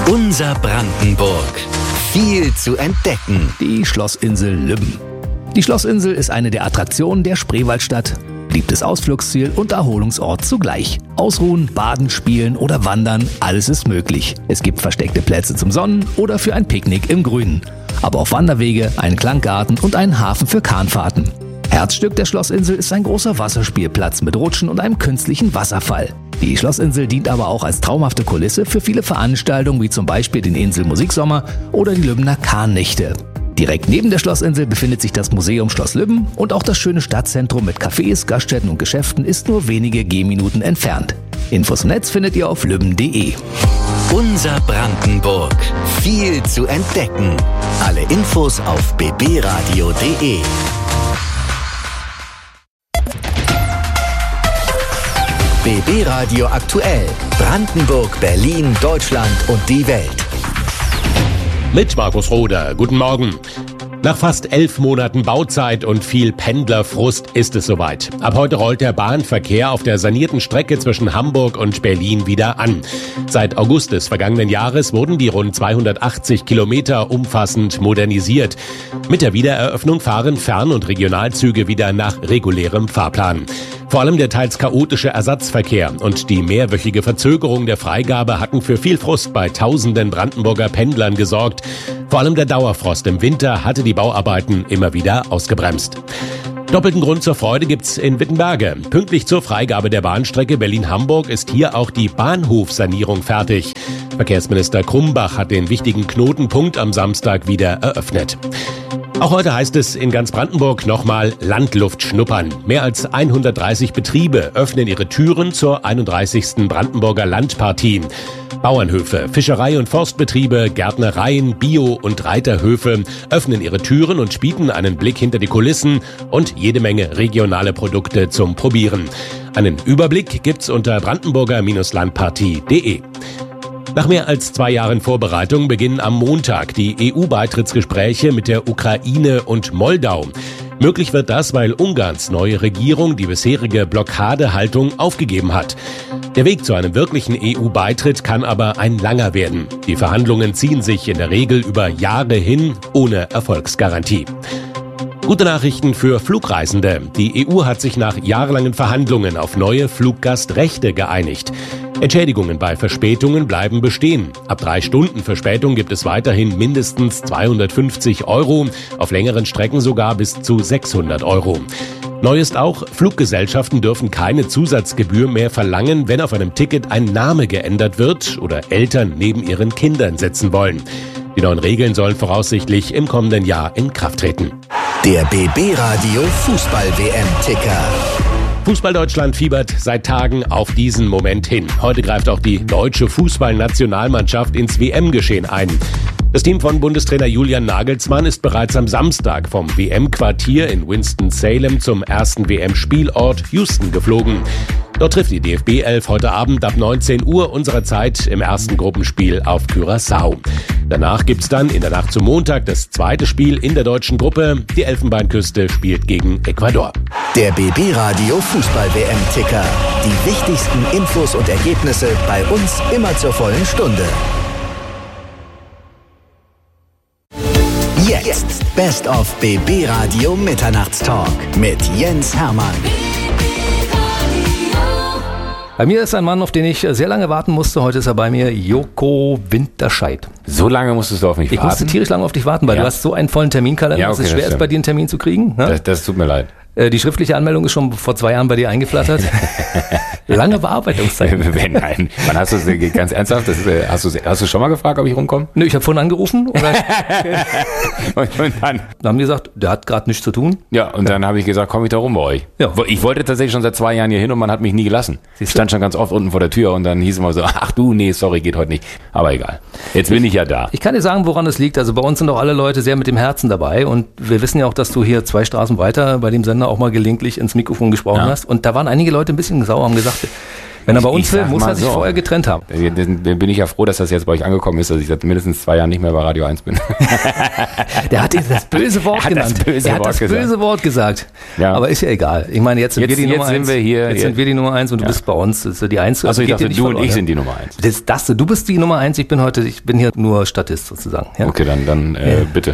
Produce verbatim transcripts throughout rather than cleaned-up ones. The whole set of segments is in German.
Unser Brandenburg. Viel zu entdecken. Die Schlossinsel Lübben. Die Schlossinsel ist eine der Attraktionen der Spreewaldstadt. Beliebtes Ausflugsziel und Erholungsort zugleich. Ausruhen, baden, spielen oder wandern, alles ist möglich. Es gibt versteckte Plätze zum Sonnen oder für ein Picknick im Grünen. Aber auch Wanderwege, einen Klanggarten und einen Hafen für Kahnfahrten. Herzstück der Schlossinsel ist ein großer Wasserspielplatz mit Rutschen und einem künstlichen Wasserfall. Die Schlossinsel dient aber auch als traumhafte Kulisse für viele Veranstaltungen wie zum Beispiel den Insel Musiksommer oder die Lübbener Kahnnächte. Direkt neben der Schlossinsel befindet sich das Museum Schloss Lübben und auch das schöne Stadtzentrum mit Cafés, Gaststätten und Geschäften ist nur wenige Gehminuten entfernt. Infos im Netz findet ihr auf lübben punkt de. Unser Brandenburg. Viel zu entdecken. Alle Infos auf b b radio punkt de. B B Radio aktuell. Brandenburg, Berlin, Deutschland und die Welt. Mit Markus Roder. Guten Morgen. Nach fast elf Monaten Bauzeit und viel Pendlerfrust ist es soweit. Ab heute rollt der Bahnverkehr auf der sanierten Strecke zwischen Hamburg und Berlin wieder an. Seit August des vergangenen Jahres wurden die rund zweihundertachtzig Kilometer umfassend modernisiert. Mit der Wiedereröffnung fahren Fern- und Regionalzüge wieder nach regulärem Fahrplan. Vor allem der teils chaotische Ersatzverkehr und die mehrwöchige Verzögerung der Freigabe hatten für viel Frust bei tausenden Brandenburger Pendlern gesorgt. Vor allem der Dauerfrost im Winter hatte die Bauarbeiten immer wieder ausgebremst. Doppelten Grund zur Freude gibt's in Wittenberge. Pünktlich zur Freigabe der Bahnstrecke Berlin-Hamburg ist hier auch die Bahnhofsanierung fertig. Verkehrsminister Krumbach hat den wichtigen Knotenpunkt am Samstag wieder eröffnet. Auch heute heißt es in ganz Brandenburg nochmal Landluft schnuppern. Mehr als hundertdreißig Betriebe öffnen ihre Türen zur einunddreißigsten Brandenburger Landpartie. Bauernhöfe, Fischerei- und Forstbetriebe, Gärtnereien, Bio- und Reiterhöfe öffnen ihre Türen und bieten einen Blick hinter die Kulissen und jede Menge regionale Produkte zum Probieren. Einen Überblick gibt's unter brandenburger Landpartie punkt de. Nach mehr als zwei Jahren Vorbereitung beginnen am Montag die E U-Beitrittsgespräche mit der Ukraine und Moldau. Möglich wird das, weil Ungarns neue Regierung die bisherige Blockadehaltung aufgegeben hat. Der Weg zu einem wirklichen E U-Beitritt kann aber ein langer werden. Die Verhandlungen ziehen sich in der Regel über Jahre hin, ohne Erfolgsgarantie. Gute Nachrichten für Flugreisende. Die E U hat sich nach jahrelangen Verhandlungen auf neue Fluggastrechte geeinigt. Entschädigungen bei Verspätungen bleiben bestehen. Ab drei Stunden Verspätung gibt es weiterhin mindestens zweihundertfünfzig Euro, auf längeren Strecken sogar bis zu sechshundert Euro. Neu ist auch, Fluggesellschaften dürfen keine Zusatzgebühr mehr verlangen, wenn auf einem Ticket ein Name geändert wird oder Eltern neben ihren Kindern sitzen wollen. Die neuen Regeln sollen voraussichtlich im kommenden Jahr in Kraft treten. Der B B Radio Fußball-W M-Ticker. Fußball-Deutschland fiebert seit Tagen auf diesen Moment hin. Heute greift auch die deutsche Fußballnationalmannschaft ins W M-Geschehen ein. Das Team von Bundestrainer Julian Nagelsmann ist bereits am Samstag vom W M-Quartier in Winston-Salem zum ersten W M-Spielort Houston geflogen. Dort trifft die D F B elf heute Abend ab neunzehn Uhr unserer Zeit im ersten Gruppenspiel auf Curaçao. Danach gibt's dann in der Nacht zum Montag das zweite Spiel in der deutschen Gruppe. Die Elfenbeinküste spielt gegen Ecuador. Der B B Radio Fußball-W M-Ticker. Die wichtigsten Infos und Ergebnisse bei uns immer zur vollen Stunde. Jetzt Best of B B Radio Mitternachtstalk mit Jens Hermann. Bei mir ist ein Mann, auf den ich sehr lange warten musste. Heute ist er bei mir, Joko Winterscheid. So lange musstest du auf mich ich warten? Ich musste tierisch lange auf dich warten, weil ja. du hast so einen vollen Terminkalender, ja, okay, dass es schwer das ist, bei dir einen Termin zu kriegen. Ne? Das, das tut mir leid. Die schriftliche Anmeldung ist schon vor zwei Jahren bei dir eingeflattert. Lange Bearbeitungszeit. Nein, wann hast du es ganz ernsthaft? Das ist, hast, du, hast du schon mal gefragt, ob ich rumkomme? Nö, ich habe vorhin angerufen. Oder und, und dann? dann haben die gesagt, der hat gerade nichts zu tun. Ja, und dann habe ich gesagt, komm ich da rum bei euch. Ja. Ich wollte tatsächlich schon seit zwei Jahren hier hin und man hat mich nie gelassen. Ich stand schon ganz oft unten vor der Tür und dann hieß es immer so, ach du, nee, sorry, geht heute nicht. Aber egal. Jetzt bin ich ja da. Ich kann dir sagen, woran es liegt. Also bei uns sind auch alle Leute sehr mit dem Herzen dabei und wir wissen ja auch, dass du hier zwei Straßen weiter bei dem Sender auch mal gelegentlich ins Mikrofon gesprochen ja. hast. Und da waren einige Leute ein bisschen sauer, haben gesagt, Wenn er bei uns will, muss er sich so vorher getrennt haben. Dann bin ich ja froh, dass das jetzt bei euch angekommen ist, dass ich seit mindestens zwei Jahren nicht mehr bei Radio eins bin. Der hat jetzt das böse Wort er genannt. Das böse er hat Wort das gesagt. böse Wort gesagt. Ja. Aber ist ja egal. Ich meine, jetzt sind jetzt, wir die Nummer eins. Wir hier, jetzt, jetzt sind wir die Nummer eins und du ja. bist bei uns. Das ist die eins. Achso, ich dachte, du verloren, und ich ja? sind die Nummer eins. Das, das, du bist die Nummer eins, ich bin heute, ich bin hier nur Statist sozusagen. Ja? Okay, dann, dann äh, ja. bitte.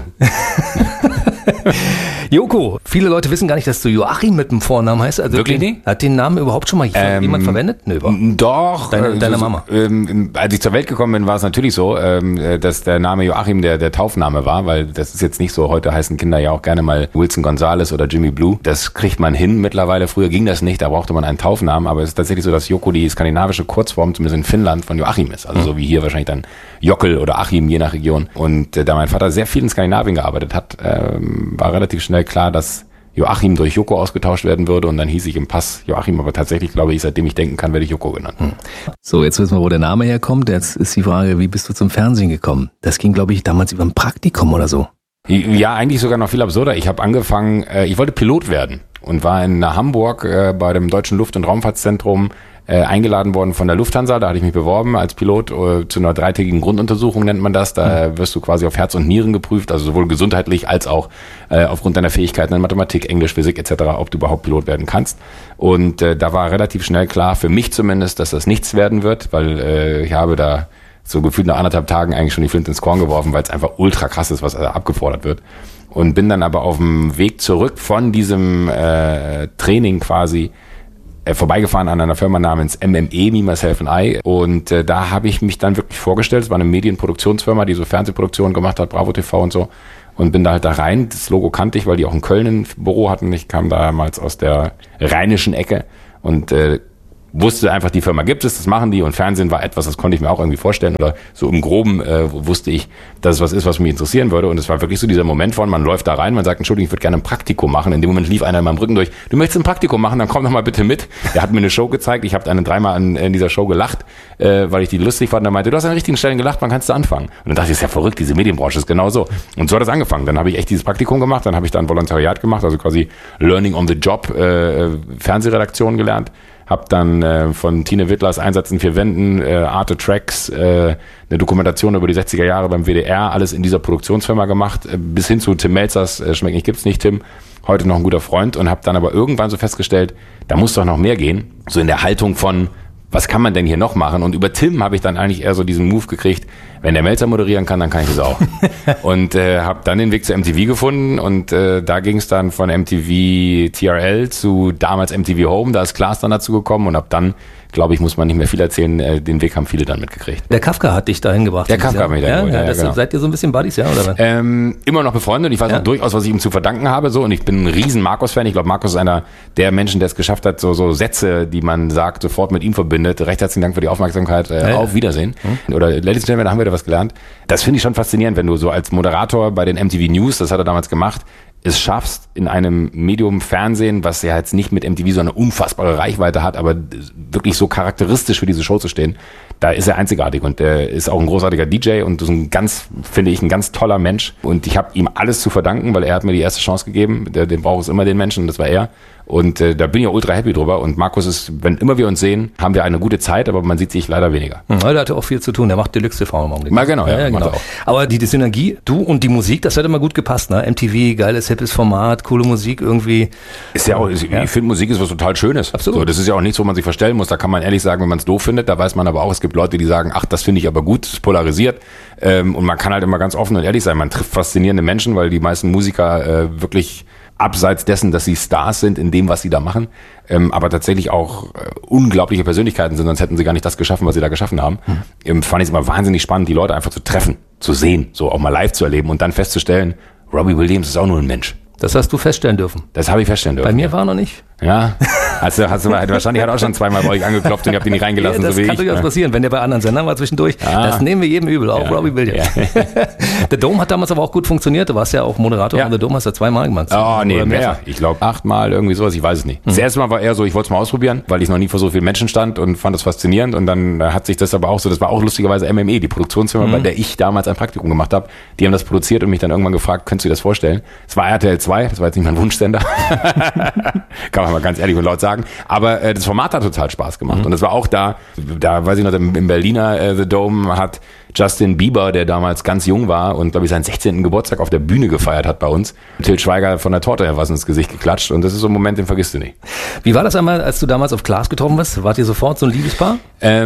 Joko, viele Leute wissen gar nicht, dass du Joachim mit dem Vornamen heißt. Also wirklich den, nicht? Hat den Namen überhaupt schon mal ähm, jemand verwendet? Nö, doch. Deine, äh, deine so, Mama. Ähm, als ich zur Welt gekommen bin, war es natürlich so, ähm, dass der Name Joachim der, der Taufname war, weil das ist jetzt nicht so, heute heißen Kinder ja auch gerne mal Wilson Gonzalez oder Jimmy Blue. Das kriegt man hin mittlerweile. Früher ging das nicht, da brauchte man einen Taufnamen, aber es ist tatsächlich so, dass Joko die skandinavische Kurzform, zumindest in Finnland, von Joachim ist. Also mhm. so wie hier wahrscheinlich dann Jockel oder Achim, je nach Region. Und äh, da mein Vater sehr viel in Skandinavien gearbeitet hat, ähm, war relativ schnell klar, dass Joachim durch Joko ausgetauscht werden würde und dann hieß ich im Pass Joachim, aber tatsächlich glaube ich, seitdem ich denken kann, werde ich Joko genannt. Hm. So, jetzt wissen wir, wo der Name herkommt. Jetzt ist die Frage, wie bist du zum Fernsehen gekommen? Das ging, glaube ich, damals über ein Praktikum oder so. Ja, eigentlich sogar noch viel absurder. Ich habe angefangen, äh, ich wollte Pilot werden und war in Hamburg äh, bei dem Deutschen Luft- und Raumfahrtszentrum Äh, eingeladen worden von der Lufthansa, da hatte ich mich beworben als Pilot äh, zu einer dreitägigen Grunduntersuchung, nennt man das. Da äh, wirst du quasi auf Herz und Nieren geprüft, also sowohl gesundheitlich als auch äh, aufgrund deiner Fähigkeiten in Mathematik, Englisch, Physik et cetera, ob du überhaupt Pilot werden kannst. Und äh, da war relativ schnell klar, für mich zumindest, dass das nichts werden wird, weil äh, ich habe da so gefühlt nach anderthalb Tagen eigentlich schon die Flinte ins Korn geworfen, weil es einfach ultra krass ist, was abgefordert wird. Und bin dann aber auf dem Weg zurück von diesem äh, Training quasi vorbeigefahren an einer Firma namens M M E, Me, Myself and I. Und äh, da habe ich mich dann wirklich vorgestellt. Es war eine Medienproduktionsfirma, die so Fernsehproduktionen gemacht hat, Bravo T V und so. Und bin da halt da rein. Das Logo kannte ich, weil die auch in Köln ein Büro hatten. Ich kam damals aus der rheinischen Ecke und äh, wusste einfach, die Firma gibt es, das machen die, und Fernsehen war etwas, das konnte ich mir auch irgendwie vorstellen, oder so im Groben äh, wusste ich, dass es was ist, was mich interessieren würde, und es war wirklich so dieser Moment von, man läuft da rein, man sagt, Entschuldigung, ich würde gerne ein Praktikum machen, in dem Moment lief einer in meinem Rücken durch, du möchtest ein Praktikum machen, dann komm doch mal bitte mit. Er hat mir eine Show gezeigt, ich habe dann dreimal in, in dieser Show gelacht, äh, weil ich die lustig fand, und er meinte, du hast an den richtigen Stellen gelacht, wann kannst du anfangen? Und dann dachte ich, das ist ja verrückt, diese Medienbranche ist genau so. Und so hat es angefangen, dann habe ich echt dieses Praktikum gemacht, dann habe ich da ein Volontariat gemacht, also quasi Learning on the Job, äh, Fernsehredaktion gelernt. Hab dann äh, von Tine Wittlers Einsatz in vier Wänden, äh, Arte Tracks, äh, eine Dokumentation über die sechziger Jahre beim W D R, alles in dieser Produktionsfirma gemacht, äh, bis hin zu Tim Melzers, äh, Schmeckt nicht, gibt's nicht, Tim, heute noch ein guter Freund, und hab dann aber irgendwann so festgestellt, da muss doch noch mehr gehen, so in der Haltung von, was kann man denn hier noch machen? Und über Tim habe ich dann eigentlich eher so diesen Move gekriegt, wenn der Melzer moderieren kann, dann kann ich das auch. Und äh, habe dann den Weg zu M T V gefunden, und äh, da ging es dann von M T V T R L zu damals M T V Home, da ist Klaas dann dazu gekommen, und habe dann, glaube ich, muss man nicht mehr viel erzählen, äh, den Weg haben viele dann mitgekriegt. Der Kafka hat dich dahin gebracht. Der Kafka hat mich dahin gebracht, ja, ja, ja, genau. Seid ihr so ein bisschen Buddies, ja? Oder? Ähm, immer noch befreundet, und ich weiß ja. auch durchaus, was ich ihm zu verdanken habe, so, und ich bin ein riesen Markus-Fan. Ich glaube, Markus ist einer der Menschen, der es geschafft hat, so, so Sätze, die man sagt, sofort mit ihm verbindet. Recht herzlichen Dank für die Aufmerksamkeit, äh, ja, auf ja. Wiedersehen. Hm. Oder Ladies and Gentlemen, da haben wir da was gelernt. Das finde ich schon faszinierend, wenn du so als Moderator bei den M T V News, das hat er damals gemacht, es schaffst, in einem Medium Fernsehen, was ja jetzt nicht mit M T V so eine unfassbare Reichweite hat, aber wirklich so charakteristisch für diese Show zu stehen, da ist er einzigartig, und er ist auch ein großartiger D J und ist ein ganz, finde ich, ein ganz toller Mensch, und ich habe ihm alles zu verdanken, weil er hat mir die erste Chance gegeben, der, den braucht es immer, den Menschen, und das war er. Und äh, da bin ich auch ultra happy drüber. Und Markus ist, wenn immer wir uns sehen, haben wir eine gute Zeit, aber man sieht sich leider weniger. Mhm, der hat ja auch viel zu tun. Der macht Deluxe T V im Augenblick. Mal genau, ja, ja genau. Auch. Aber die, die Synergie, du und die Musik, das hat immer gut gepasst, ne? M T V, geiles, hippes Format, coole Musik irgendwie. Ist ja auch, ist, ja. Ich finde, Musik ist was total Schönes. Absolut. So, das ist ja auch nichts, wo man sich verstellen muss. Da kann man ehrlich sagen, wenn man es doof findet. Da weiß man aber auch, es gibt Leute, die sagen, ach, das finde ich aber gut, das ist polarisiert. Ähm, und man kann halt immer ganz offen und ehrlich sein. Man trifft faszinierende Menschen, weil die meisten Musiker äh, wirklich abseits dessen, dass sie Stars sind in dem, was sie da machen, ähm, aber tatsächlich auch äh, unglaubliche Persönlichkeiten sind, sonst hätten sie gar nicht das geschaffen, was sie da geschaffen haben. Hm. Ähm, fand ich es immer wahnsinnig spannend, die Leute einfach zu treffen, zu sehen, so auch mal live zu erleben und dann festzustellen, Robbie Williams ist auch nur ein Mensch. Das hast du feststellen dürfen. Das habe ich feststellen dürfen. Bei mir war er noch nicht. Ja, hast du, hast du wahrscheinlich hat er auch schon zweimal bei euch angeklopft und ihr habt ihn nicht reingelassen, ja, das so wie kann ich. durchaus ja. passieren, wenn der bei anderen Sendern war zwischendurch. Ah. Das nehmen wir jedem übel, auch ja. Robbie Williams. Ja. Der Dome hat damals aber auch gut funktioniert. Du warst ja auch Moderator ja. und der Dome hast du zweimal gemacht. Oh, nee, mehr. mehr. Ich glaube achtmal, irgendwie sowas, ich weiß es nicht. Hm. Das erste Mal war eher so, ich wollte es mal ausprobieren, weil ich noch nie vor so vielen Menschen stand und fand das faszinierend, und dann hat sich das aber auch so, das war auch lustigerweise M M E, die Produktionsfirma, hm. bei der ich damals ein Praktikum gemacht habe. Die haben das produziert und mich dann irgendwann gefragt, könntest du dir das vorstellen? Es war R T L zwei, das war jetzt nicht mein Wunschsender. Kann man mal ganz ehrlich und laut sagen. sagen. Aber äh, das Format hat total Spaß gemacht. Mhm. Und das war auch da, da weiß ich noch, im Berliner äh, The Dome hat Justin Bieber, der damals ganz jung war und, glaube ich, seinen sechzehnten Geburtstag auf der Bühne gefeiert hat bei uns, Til Schweiger von der Torte her was ins Gesicht geklatscht. Und das ist so ein Moment, den vergisst du nicht. Wie war das einmal, als du damals auf Klaas getroffen warst? Wart ihr sofort so ein Liebespaar?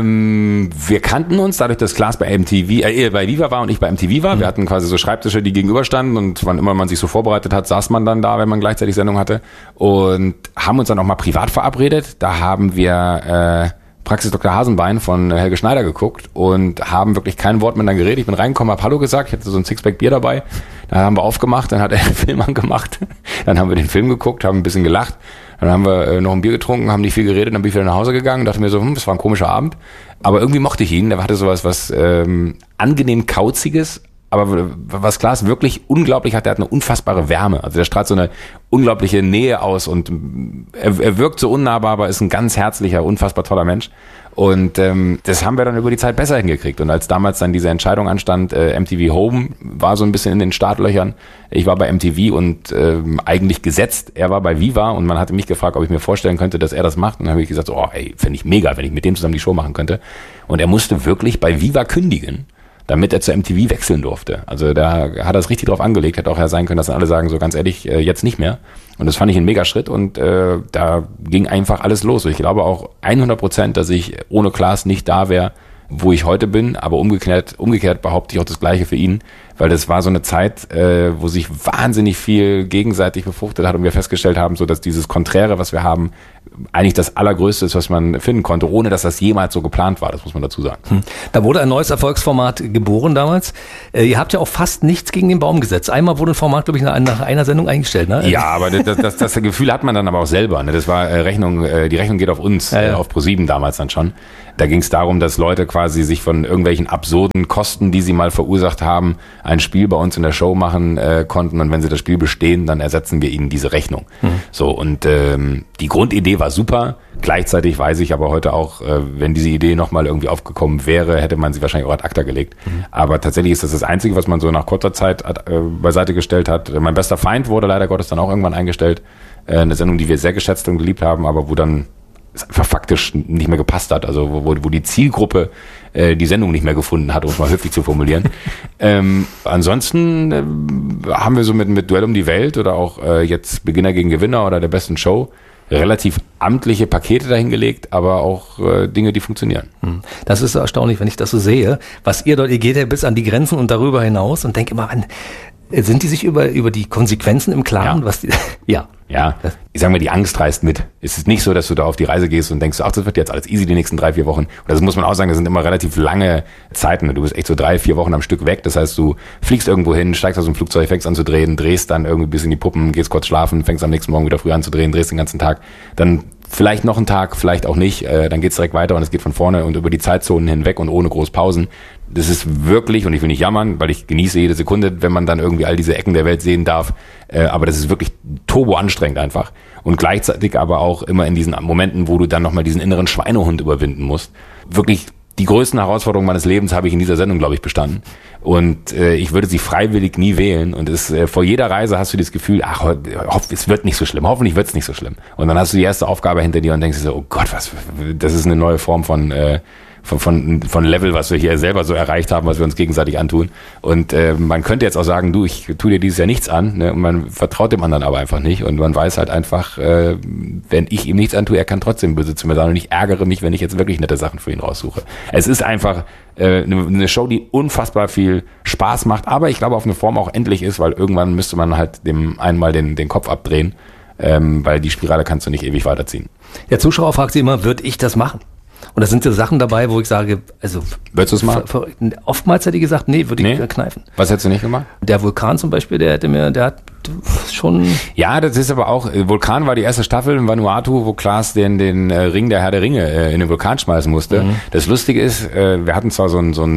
Ähm, wir kannten uns, dadurch, dass Klaas bei M T V, äh, bei Viva war und ich bei M T V war. Mhm. Wir hatten quasi so Schreibtische, die gegenüberstanden und wann immer man sich so vorbereitet hat, saß man dann da, wenn man gleichzeitig Sendung hatte und haben uns dann auch mal privat verabredet. Da haben wir äh, Praxis Doktor Hasenbein von Helge Schneider geguckt und haben wirklich kein Wort miteinander geredet. Ich bin reingekommen, hab Hallo gesagt, ich hatte so ein Sixpack Bier dabei. Dann haben wir aufgemacht, dann hat er den Film angemacht. Dann haben wir den Film geguckt, haben ein bisschen gelacht. Dann haben wir äh, noch ein Bier getrunken, haben nicht viel geredet, dann bin ich wieder nach Hause gegangen und dachte mir so, hm, das war ein komischer Abend. Aber irgendwie mochte ich ihn. Der hatte sowas, was ähm, angenehm Kauziges, aber was Klaas wirklich unglaublich hat, der hat eine unfassbare Wärme. Also der strahlt so eine unglaubliche Nähe aus und er, er wirkt so unnahbar, aber ist ein ganz herzlicher, unfassbar toller Mensch. Und ähm, das haben wir dann über die Zeit besser hingekriegt. Und als damals dann diese Entscheidung anstand, äh, M T V Home war so ein bisschen in den Startlöchern. Ich war bei M T V und ähm, eigentlich gesetzt. Er war bei Viva und man hatte mich gefragt, ob ich mir vorstellen könnte, dass er das macht. Und dann habe ich gesagt, so, oh, ey, fände ich mega, wenn ich mit dem zusammen die Show machen könnte. Und er musste wirklich bei Viva kündigen, damit er zu M T V wechseln durfte. Also da hat er es richtig drauf angelegt. Hätte auch ja sein können, dass dann alle sagen, so ganz ehrlich, äh, jetzt nicht mehr. Und das fand ich ein mega Schritt und äh, da ging einfach alles los. Ich glaube auch hundert Prozent, dass ich ohne Klaas nicht da wäre, wo ich heute bin. Aber umgekehrt, umgekehrt behaupte ich auch das Gleiche für ihn, weil das war so eine Zeit, äh, wo sich wahnsinnig viel gegenseitig befruchtet hat und wir festgestellt haben, so dass dieses Konträre, was wir haben, eigentlich das Allergrößte ist, was man finden konnte, ohne dass das jemals so geplant war. Das muss man dazu sagen. Hm. Da wurde ein neues Erfolgsformat geboren damals. Äh, ihr habt ja auch fast nichts gegen den Baum gesetzt. Einmal wurde ein Format, glaube ich, nach, nach einer Sendung eingestellt, ne? Ja, aber das, das, das Gefühl hat man dann aber auch selber. Ne? Das war äh, Rechnung, äh, die Rechnung geht auf uns, ja, ja. Äh, auf ProSieben damals dann schon. Da ging es darum, dass Leute quasi sich von irgendwelchen absurden Kosten, die sie mal verursacht haben, ein Spiel bei uns in der Show machen äh, konnten und wenn sie das Spiel bestehen, dann ersetzen wir ihnen diese Rechnung. Mhm. So und ähm, die Grundidee war super. Gleichzeitig weiß ich aber heute auch, äh, wenn diese Idee nochmal irgendwie aufgekommen wäre, hätte man sie wahrscheinlich auch ad acta gelegt. Mhm. Aber tatsächlich ist das das Einzige, was man so nach kurzer Zeit äh, beiseite gestellt hat. Mein bester Feind wurde leider Gottes dann auch irgendwann eingestellt. Äh, eine Sendung, die wir sehr geschätzt und geliebt haben, aber wo dann es einfach faktisch nicht mehr gepasst hat, also wo, wo die Zielgruppe äh, die Sendung nicht mehr gefunden hat, um es mal höflich zu formulieren. ähm, ansonsten äh, haben wir so mit, mit Duell um die Welt oder auch äh, jetzt Beginner gegen Gewinner oder der besten Show relativ amtliche Pakete dahingelegt, aber auch äh, Dinge, die funktionieren. Das ist so erstaunlich, wenn ich das so sehe, was ihr dort, ihr geht ja bis an die Grenzen und darüber hinaus und denke immer, man, sind die sich über, über die Konsequenzen im Klaren, ja. was die, ja. Ja, ich sage mal, die Angst reißt mit. Es ist nicht so, dass du da auf die Reise gehst und denkst, ach, das wird jetzt alles easy die nächsten drei, vier Wochen. Und das muss man auch sagen, das sind immer relativ lange Zeiten. Du bist echt so drei, vier Wochen am Stück weg. Das heißt, du fliegst irgendwo hin, steigst aus dem Flugzeug, fängst an zu drehen, drehst dann irgendwie bis in die Puppen, gehst kurz schlafen, fängst am nächsten Morgen wieder früh an zu drehen, drehst den ganzen Tag. Dann vielleicht noch einen Tag, vielleicht auch nicht. Äh, dann geht's direkt weiter und es geht von vorne und über die Zeitzonen hinweg und ohne groß Pausen. Das ist wirklich, und ich will nicht jammern, weil ich genieße jede Sekunde, wenn man dann irgendwie all diese Ecken der Welt sehen darf. Äh, aber das ist wirklich turbo anstrengend einfach. Und gleichzeitig aber auch immer in diesen Momenten, wo du dann nochmal diesen inneren Schweinehund überwinden musst. Wirklich die größten Herausforderungen meines Lebens habe ich in dieser Sendung, glaube ich, bestanden. Und äh, ich würde sie freiwillig nie wählen. Und es, äh, vor jeder Reise hast du das Gefühl, ach, hoff, es wird nicht so schlimm. Hoffentlich wird es nicht so schlimm. Und dann hast du die erste Aufgabe hinter dir und denkst dir so, oh Gott, was, das ist eine neue Form von äh, Von, von, von Level, was wir hier selber so erreicht haben, was wir uns gegenseitig antun. Und äh, man könnte jetzt auch sagen, du, ich tu dir dieses Jahr nichts an, ne? Und man vertraut dem anderen aber einfach nicht. Und man weiß halt einfach, äh, wenn ich ihm nichts antue, er kann trotzdem böse zu mir sein. Und ich ärgere mich, wenn ich jetzt wirklich nette Sachen für ihn raussuche. Es ist einfach äh, eine, eine Show, die unfassbar viel Spaß macht, aber ich glaube auf eine Form auch endlich ist, weil irgendwann müsste man halt dem einmal den, den Kopf abdrehen, ähm, weil die Spirale kannst du nicht ewig weiterziehen. Der Zuschauer fragt sich immer, würde ich das machen? Und da sind so Sachen dabei, wo ich sage, also... Würdest du es machen? Ver, ver, oftmals hätte ich gesagt, nee, würde ich nee? kneifen. Was hättest du nicht gemacht? Der Vulkan zum Beispiel, der hätte mir, der hat schon... Ja, das ist aber auch, Vulkan war die erste Staffel in Vanuatu, wo Klaas den, den Ring der Herr der Ringe in den Vulkan schmeißen musste. Mhm. Das Lustige ist, wir hatten zwar so ein, so ein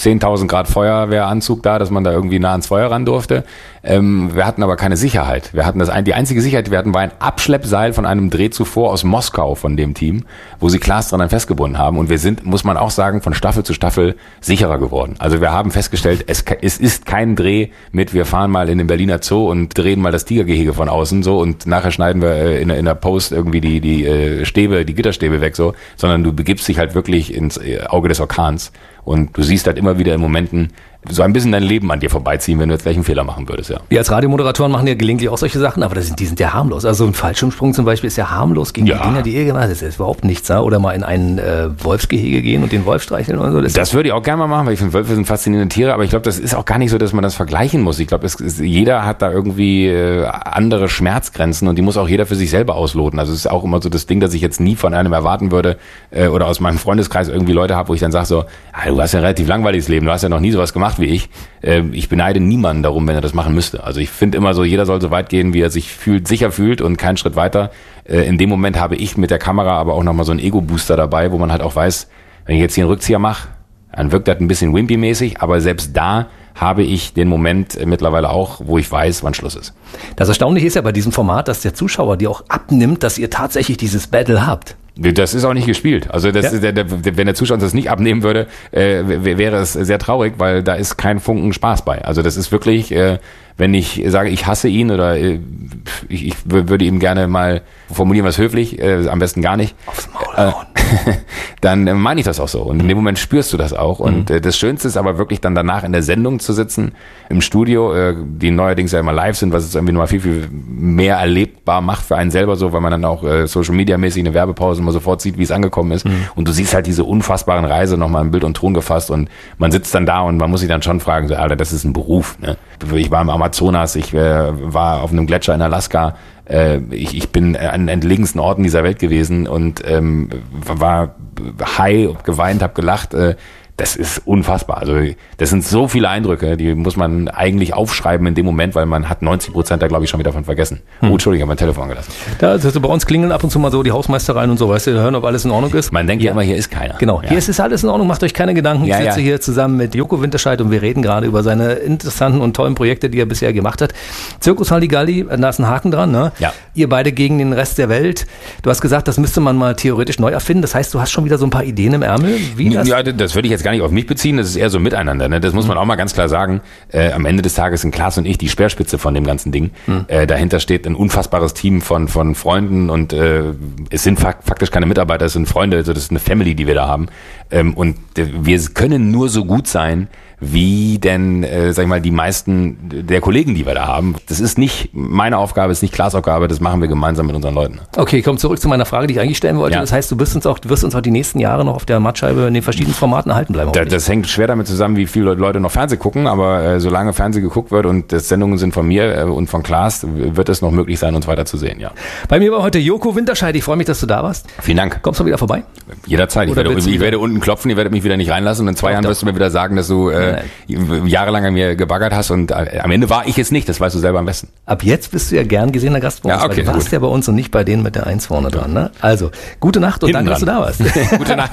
zehntausend Grad Feuerwehranzug da, dass man da irgendwie nah ans Feuer ran durfte. Ähm, wir hatten aber keine Sicherheit. Wir hatten das ein, die einzige Sicherheit, die wir hatten, war ein Abschleppseil von einem Dreh zuvor aus Moskau von dem Team, wo sie Klaas dran festgebunden haben. Und wir sind, muss man auch sagen, von Staffel zu Staffel sicherer geworden. Also wir haben festgestellt, es, es ist kein Dreh mit, wir fahren mal in den Berliner Zoo und drehen mal das Tigergehege von außen so und nachher schneiden wir äh, in, in der Post irgendwie die, die äh, Stäbe, die Gitterstäbe weg so, sondern du begibst dich halt wirklich ins Auge des Orkans. Und du siehst halt immer wieder in Momenten so ein bisschen dein Leben an dir vorbeiziehen, wenn du jetzt gleich einen Fehler machen würdest, ja. Wir als Radiomoderatoren machen ja gelegentlich auch solche Sachen, aber das sind, die sind ja harmlos. Also ein Fallschirmsprung zum Beispiel ist ja harmlos gegen ja. die Dinger, die ihr gemacht habt. Das ist überhaupt nichts, ja? Oder mal in ein äh, Wolfsgehege gehen und den Wolf streicheln oder so. Das, das würde ich auch gerne mal machen, weil ich finde, Wölfe sind faszinierende Tiere, aber ich glaube, das ist auch gar nicht so, dass man das vergleichen muss. Ich glaube, es ist, jeder hat da irgendwie äh, andere Schmerzgrenzen und die muss auch jeder für sich selber ausloten. Also es ist auch immer so das Ding, dass ich jetzt nie von einem erwarten würde äh, oder aus meinem Freundeskreis irgendwie Leute habe, wo ich dann sage so, ah, du hast ja ein relativ langweiliges Leben, du hast ja noch nie sowas gemacht wie ich. Ich beneide niemanden darum, wenn er das machen müsste. Also ich finde immer so, jeder soll so weit gehen, wie er sich fühlt, sicher fühlt und keinen Schritt weiter. In dem Moment habe ich mit der Kamera aber auch nochmal so einen Ego-Booster dabei, wo man halt auch weiß, wenn ich jetzt hier einen Rückzieher mache, dann wirkt das ein bisschen Wimpy-mäßig, aber selbst da habe ich den Moment mittlerweile auch, wo ich weiß, wann Schluss ist. Das Erstaunliche ist ja bei diesem Format, dass der Zuschauer dir auch abnimmt, dass ihr tatsächlich dieses Battle habt. Das ist auch nicht gespielt. Also das, ja. der, der, wenn der Zuschauer das nicht abnehmen würde, äh, wäre es sehr traurig, weil da ist kein Funken Spaß bei. Also das ist wirklich, äh, wenn ich sage, ich hasse ihn oder äh, ich, ich würde ihm gerne mal formulieren, was höflich, äh, am besten gar nicht. Aufs Maul hauen. Äh, dann äh, meine ich das auch so. Und in dem Moment spürst du das auch. Und äh, das Schönste ist aber wirklich dann danach in der Sendung zu sitzen, im Studio, äh, die neuerdings ja immer live sind, was es irgendwie nochmal viel, viel mehr erlebbar macht für einen selber so, weil man dann auch äh, Social Media mäßig eine Werbepause immer sofort sieht, wie es angekommen ist. Mhm. Und du siehst halt diese unfassbaren Reise nochmal in Bild und Ton gefasst und man sitzt dann da und man muss sich dann schon fragen, so, Alter, das ist ein Beruf. Ne? Ich war im Amazonas, ich äh, war auf einem Gletscher in Alaska, äh, ich, ich bin an den entlegensten Orten dieser Welt gewesen und ähm, war high, hab geweint, hab gelacht. Äh, Das ist unfassbar. Also das sind so viele Eindrücke, die muss man eigentlich aufschreiben in dem Moment, weil man hat neunzig Prozent da, glaube ich, schon wieder davon vergessen. Hm. Oh, Entschuldigung, ich habe mein Telefon gelassen. Da, also bei uns klingeln ab und zu mal so die Hausmeistereien und so, weißt du, hören, ob alles in Ordnung ist. Man denkt ja immer, hier ist keiner. Genau, ja. Hier ist es alles in Ordnung, macht euch keine Gedanken. Ich ja, sitze ja. hier zusammen mit Joko Winterscheid und wir reden gerade über seine interessanten und tollen Projekte, die er bisher gemacht hat. Zirkus Halligalli, da ist ein Haken dran, ne? Ja. Ihr beide gegen den Rest der Welt. Du hast gesagt, das müsste man mal theoretisch neu erfinden. Das heißt, du hast schon wieder so ein paar Ideen im Ärmel. Wie das? Ja, das würde ich jetzt gar nicht auf mich beziehen. Das ist eher so miteinander. Ne? Das muss man auch mal ganz klar sagen. Äh, am Ende des Tages sind Klaas und ich die Speerspitze von dem ganzen Ding. Mhm. Äh, dahinter steht ein unfassbares Team von von Freunden und äh, es sind fak- faktisch keine Mitarbeiter, es sind Freunde. Also das ist eine Family, die wir da haben. Ähm, und äh, wir können nur so gut sein, wie denn, äh, sag ich mal, die meisten der Kollegen, die wir da haben. Das ist nicht meine Aufgabe, ist nicht Klaas' Aufgabe, das machen wir gemeinsam mit unseren Leuten. Okay, ich komme zurück zu meiner Frage, die ich eigentlich stellen wollte. Ja. Das heißt, du wirst uns auch, du wirst uns auch die nächsten Jahre noch auf der Mattscheibe in den verschiedenen Formaten erhalten bleiben. Da, das hängt schwer damit zusammen, wie viele Leute noch Fernsehen gucken, aber äh, solange Fernsehen geguckt wird und das Sendungen sind von mir äh, und von Klaas, wird es noch möglich sein, uns weiter zu sehen, ja. Bei mir war heute Joko Winterscheid. Ich freue mich, dass du da warst. Vielen Dank. Kommst du wieder vorbei? Jederzeit. Ich werde, ich werde unten klopfen, ihr werdet mich wieder nicht reinlassen und in zwei Jahren wirst du mir wieder sagen, dass du äh, jahrelang an mir gebaggert hast und äh, am Ende war ich es nicht, das weißt du selber am besten. Ab jetzt bist du ja gern gesehener Gast bei uns, ja, okay, weil du warst gut. ja bei uns und nicht bei denen mit der Eins vorne dran. Ne? Also, gute Nacht und Hinten danke, dran. dass du da warst. Gute Nacht.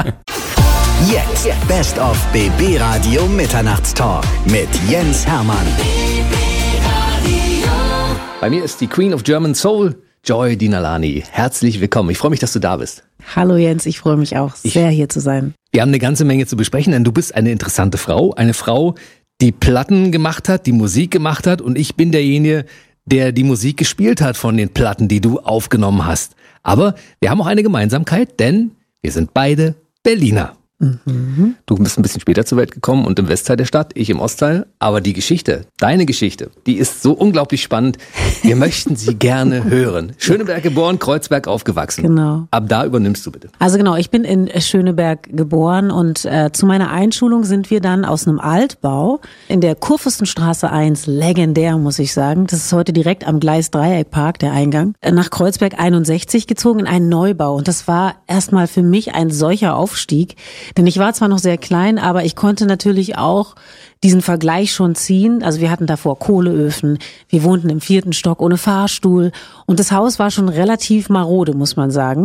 Jetzt Best of B B Radio Mitternachtstalk mit Jens Hermann. Bei mir ist die Queen of German Soul, Joy Dinalani. Herzlich willkommen. Ich freue mich, dass du da bist. Hallo Jens, ich freue mich auch sehr, hier zu sein. Wir haben eine ganze Menge zu besprechen, denn du bist eine interessante Frau. Eine Frau, die Platten gemacht hat, die Musik gemacht hat und ich bin derjenige, der die Musik gespielt hat von den Platten, die du aufgenommen hast. Aber wir haben auch eine Gemeinsamkeit, denn wir sind beide Berliner. Mhm. Du bist ein bisschen später zur Welt gekommen und im Westteil der Stadt, ich im Ostteil. Aber die Geschichte, deine Geschichte, die ist so unglaublich spannend. Wir möchten sie gerne hören. Schöneberg geboren, Kreuzberg aufgewachsen. Genau. Ab da übernimmst du bitte. Also genau, ich bin in Schöneberg geboren und äh, zu meiner Einschulung sind wir dann aus einem Altbau in der Kurfürstenstraße eins, legendär muss ich sagen, das ist heute direkt am Gleis-Dreieck-Park, der Eingang, nach Kreuzberg einundsechzig gezogen in einen Neubau. Und das war erstmal für mich ein solcher Aufstieg. Denn ich war zwar noch sehr klein, aber ich konnte natürlich auch diesen Vergleich schon ziehen. Also wir hatten davor Kohleöfen, wir wohnten im vierten Stock ohne Fahrstuhl und das Haus war schon relativ marode, muss man sagen.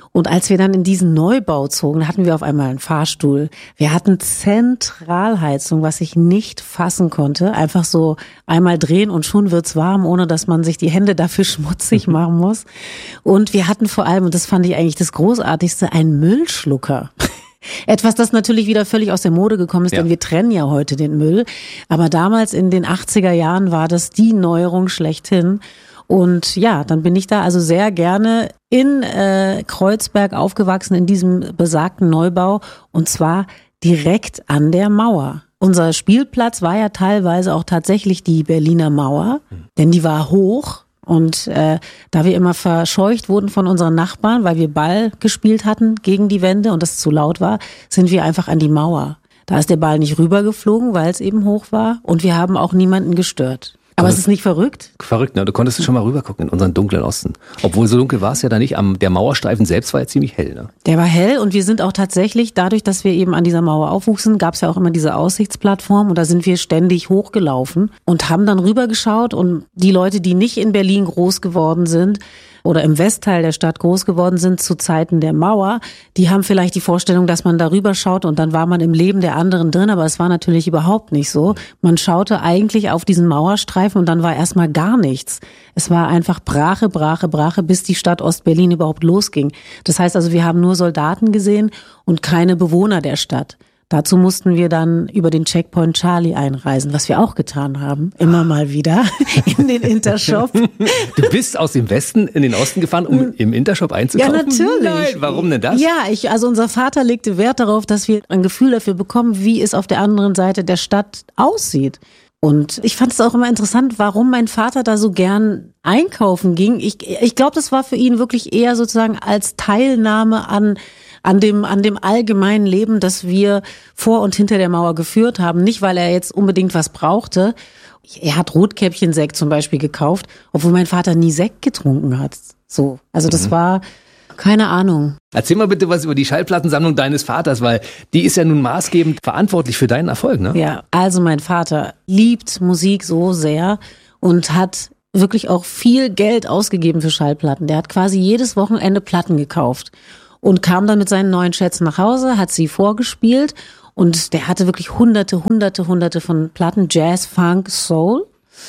Und als wir dann in diesen Neubau zogen, hatten wir auf einmal einen Fahrstuhl. Wir hatten Zentralheizung, was ich nicht fassen konnte. Einfach so einmal drehen und schon wird's warm, ohne dass man sich die Hände dafür schmutzig machen muss. Und wir hatten vor allem, und das fand ich eigentlich das Großartigste, einen Müllschlucker. Etwas, das natürlich wieder völlig aus der Mode gekommen ist, ja. Denn wir trennen ja heute den Müll. Aber damals in den achtziger Jahren war das die Neuerung schlechthin. Und ja, dann bin ich da also sehr gerne in äh, Kreuzberg aufgewachsen, in diesem besagten Neubau, und zwar direkt an der Mauer. Unser Spielplatz war ja teilweise auch tatsächlich die Berliner Mauer, denn die war hoch. Und äh, da wir immer verscheucht wurden von unseren Nachbarn, weil wir Ball gespielt hatten gegen die Wände und das zu laut war, sind wir einfach an die Mauer. Da ist der Ball nicht rübergeflogen, weil es eben hoch war, und wir haben auch niemanden gestört. Aber es ist nicht verrückt? Verrückt, ne? Du konntest schon mal rübergucken in unseren dunklen Osten. Obwohl so dunkel war es ja da nicht. Am, der Mauerstreifen selbst war ja ziemlich hell, ne? Der war hell, und wir sind auch tatsächlich, dadurch, dass wir eben an dieser Mauer aufwuchsen, gab es ja auch immer diese Aussichtsplattform, und da sind wir ständig hochgelaufen und haben dann rübergeschaut, und die Leute, die nicht in Berlin groß geworden sind oder im Westteil der Stadt groß geworden sind zu Zeiten der Mauer, die haben vielleicht die Vorstellung, dass man da rüber schaut und dann war man im Leben der anderen drin, aber es war natürlich überhaupt nicht so. Man schaute eigentlich auf diesen Mauerstreifen und dann war erstmal gar nichts. Es war einfach Brache, Brache, Brache, bis die Stadt Ostberlin überhaupt losging. Das heißt also, wir haben nur Soldaten gesehen und keine Bewohner der Stadt. Dazu mussten wir dann über den Checkpoint Charlie einreisen, was wir auch getan haben, immer mal wieder in den Intershop. Du bist aus dem Westen in den Osten gefahren, um im Intershop einzukaufen? Ja, natürlich. Nein, warum denn das? Ja, ich, also unser Vater legte Wert darauf, dass wir ein Gefühl dafür bekommen, wie es auf der anderen Seite der Stadt aussieht. Und ich fand es auch immer interessant, warum mein Vater da so gern einkaufen ging. Ich, ich glaube, das war für ihn wirklich eher sozusagen als Teilnahme an an dem an dem allgemeinen Leben, das wir vor und hinter der Mauer geführt haben. Nicht, weil er jetzt unbedingt was brauchte. Er hat Rotkäppchensekt zum Beispiel gekauft, obwohl mein Vater nie Sekt getrunken hat. So, also das mhm. war keine Ahnung. Erzähl mal bitte was über die Schallplattensammlung deines Vaters, weil die ist ja nun maßgebend verantwortlich für deinen Erfolg, ne? Ja, also mein Vater liebt Musik so sehr und hat wirklich auch viel Geld ausgegeben für Schallplatten. Der hat quasi jedes Wochenende Platten gekauft und kam dann mit seinen neuen Schätzen nach Hause, hat sie vorgespielt, und der hatte wirklich hunderte, hunderte, hunderte von Platten, Jazz, Funk, Soul.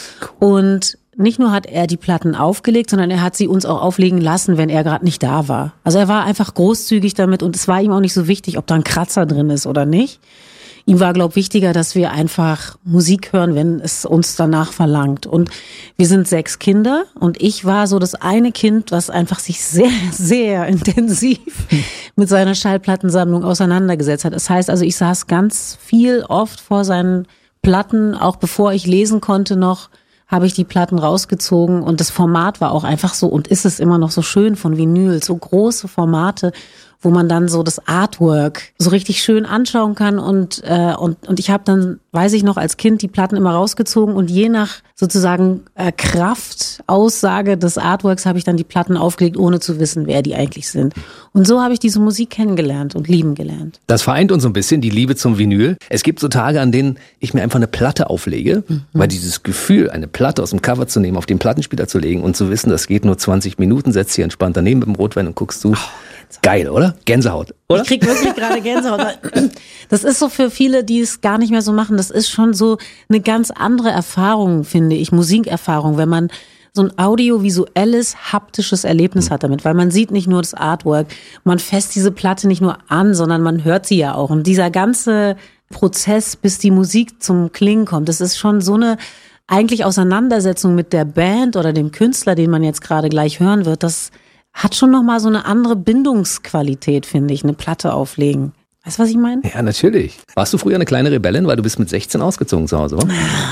Und nicht nur hat er die Platten aufgelegt, sondern er hat sie uns auch auflegen lassen, wenn er gerade nicht da war. Also er war einfach großzügig damit, und es war ihm auch nicht so wichtig, ob da ein Kratzer drin ist oder nicht. Ihm war, glaube ich, wichtiger, dass wir einfach Musik hören, wenn es uns danach verlangt. Und wir sind sechs Kinder, und ich war so das eine Kind, was einfach sich sehr, sehr intensiv mit seiner Schallplattensammlung auseinandergesetzt hat. Das heißt also, ich saß ganz viel oft vor seinen Platten, auch bevor ich lesen konnte noch, habe ich die Platten rausgezogen, und das Format war auch einfach so, und ist es immer noch so schön von Vinyl, so große Formate, wo man dann so das Artwork so richtig schön anschauen kann, und äh, und und ich habe dann, weiß ich noch, als Kind die Platten immer rausgezogen, und je nach sozusagen äh, Kraft, Aussage des Artworks habe ich dann die Platten aufgelegt, ohne zu wissen, wer die eigentlich sind. Und so habe ich diese Musik kennengelernt und lieben gelernt. Das vereint uns so ein bisschen, die Liebe zum Vinyl. Es gibt so Tage, an denen ich mir einfach eine Platte auflege, mhm. weil dieses Gefühl, eine Platte aus dem Cover zu nehmen, auf den Plattenspieler zu legen und zu wissen, das geht nur zwanzig Minuten, setzt hier entspannt daneben mit dem Rotwein und guckst zu. Oh. Geil, oder? Gänsehaut, oder? Ich krieg wirklich gerade Gänsehaut. Das ist so für viele, die es gar nicht mehr so machen, das ist schon so eine ganz andere Erfahrung, finde ich, Musikerfahrung, wenn man so ein audiovisuelles, haptisches Erlebnis hat damit, weil man sieht nicht nur das Artwork, man fasst diese Platte nicht nur an, sondern man hört sie ja auch. Und dieser ganze Prozess, bis die Musik zum Klingen kommt, das ist schon so eine eigentlich Auseinandersetzung mit der Band oder dem Künstler, den man jetzt gerade gleich hören wird, das hat schon nochmal so eine andere Bindungsqualität, finde ich, eine Platte auflegen. Weißt du, was ich meine? Ja, natürlich. Warst du früher eine kleine Rebellin, weil du bist mit sechzehn ausgezogen zu Hause, oder?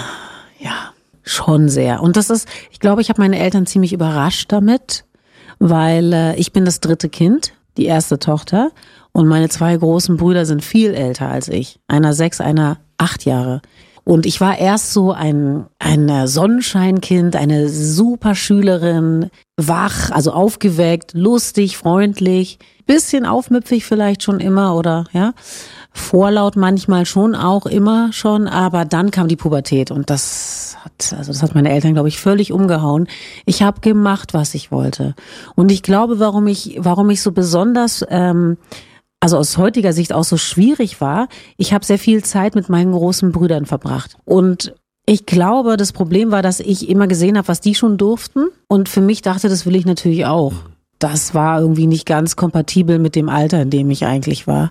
Ja, schon sehr. Und das ist, ich glaube, ich habe meine Eltern ziemlich überrascht damit, weil äh, ich bin das dritte Kind, die erste Tochter, und meine zwei großen Brüder sind viel älter als ich. Einer sechs, einer acht Jahre. Und ich war erst so ein, ein Sonnenscheinkind, eine super Schülerin, wach, also aufgeweckt, lustig, freundlich, bisschen aufmüpfig vielleicht schon immer, oder, ja. Vorlaut manchmal schon auch immer schon, aber dann kam die Pubertät und das hat, also das hat meine Eltern, glaube ich, völlig umgehauen. Ich habe gemacht, was ich wollte. Und ich glaube, warum ich, warum ich so besonders, ähm, also aus heutiger Sicht auch so schwierig war, ich habe sehr viel Zeit mit meinen großen Brüdern verbracht. Und ich glaube, das Problem war, dass ich immer gesehen habe, was die schon durften und für mich dachte, das will ich natürlich auch. Das war irgendwie nicht ganz kompatibel mit dem Alter, in dem ich eigentlich war.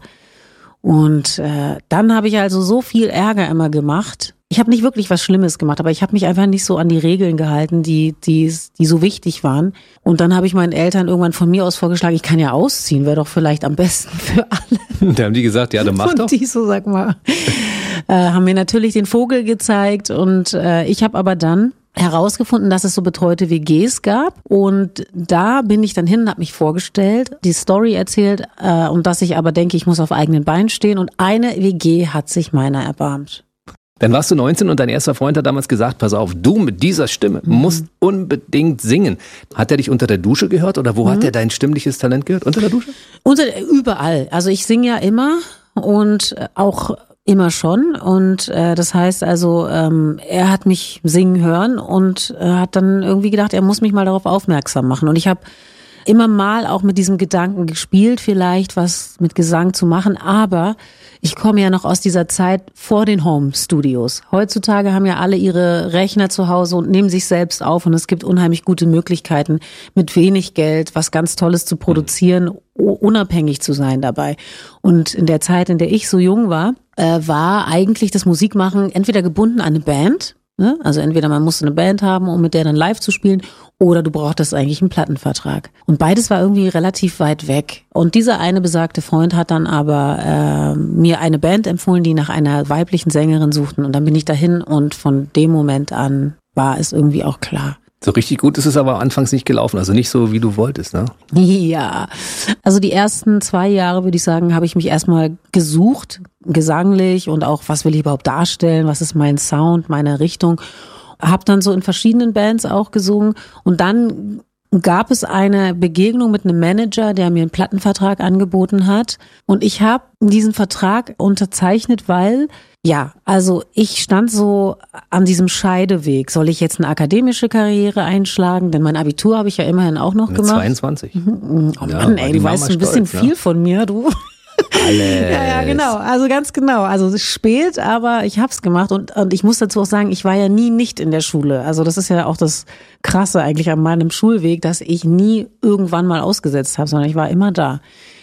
Und äh, dann habe ich also so viel Ärger immer gemacht. Ich habe nicht wirklich was Schlimmes gemacht, aber ich habe mich einfach nicht so an die Regeln gehalten, die die die so wichtig waren. Und dann habe ich meinen Eltern irgendwann von mir aus vorgeschlagen, ich kann ja ausziehen, wäre doch vielleicht am besten für alle. Da haben die gesagt, ja, dann mach doch. Und die so, sag mal, äh, haben mir natürlich den Vogel gezeigt und äh, ich habe aber dann herausgefunden, dass es so betreute W Gs gab und da bin ich dann hin und habe mich vorgestellt, die Story erzählt äh, und dass ich aber denke, ich muss auf eigenen Beinen stehen und eine W G hat sich meiner erbarmt. Dann warst du neunzehn und dein erster Freund hat damals gesagt, pass auf, du mit dieser Stimme mhm. musst unbedingt singen. Hat er dich unter der Dusche gehört oder wo mhm. hat er dein stimmliches Talent gehört? Unter der Dusche? Unter, überall. Also ich singe ja immer und auch immer schon und äh, das heißt also, ähm, er hat mich singen hören und äh, hat dann irgendwie gedacht, er muss mich mal darauf aufmerksam machen und ich habe immer mal auch mit diesem Gedanken gespielt, vielleicht was mit Gesang zu machen, aber ich komme ja noch aus dieser Zeit vor den Home-Studios. Heutzutage haben ja alle ihre Rechner zu Hause und nehmen sich selbst auf und es gibt unheimlich gute Möglichkeiten, mit wenig Geld was ganz Tolles zu produzieren, unabhängig zu sein dabei. Und in der Zeit, in der ich so jung war, äh, war eigentlich das Musikmachen entweder gebunden an eine Band, ne? Also entweder man musste eine Band haben, um mit der dann live zu spielen, oder du brauchtest eigentlich einen Plattenvertrag. Und beides war irgendwie relativ weit weg. Und dieser eine besagte Freund hat dann aber äh, mir eine Band empfohlen, die nach einer weiblichen Sängerin suchten. Und dann bin ich dahin und von dem Moment an war es irgendwie auch klar. So richtig gut ist es aber anfangs nicht gelaufen, also nicht so, wie du wolltest, ne? Ja, also die ersten zwei Jahre, würde ich sagen, habe ich mich erstmal gesucht, gesanglich und auch, was will ich überhaupt darstellen, was ist mein Sound, meine Richtung. Hab dann so in verschiedenen Bands auch gesungen und dann gab es eine Begegnung mit einem Manager, der mir einen Plattenvertrag angeboten hat und ich habe diesen Vertrag unterzeichnet, weil ja, also ich stand so an diesem Scheideweg. Soll ich jetzt eine akademische Karriere einschlagen? Denn mein Abitur habe ich ja immerhin auch noch mit gemacht. zweiundzwanzig. Oh ja, Mann, ey, du weißt ein bisschen stolz, viel ja. von mir, du. Alles. Ja, ja, genau. Also ganz genau. Also es ist spät, aber ich hab's gemacht und, und ich muss dazu auch sagen, ich war ja nie nicht in der Schule. Also das ist ja auch das Krasse eigentlich an meinem Schulweg, dass ich nie irgendwann mal ausgesetzt habe, sondern ich war immer da.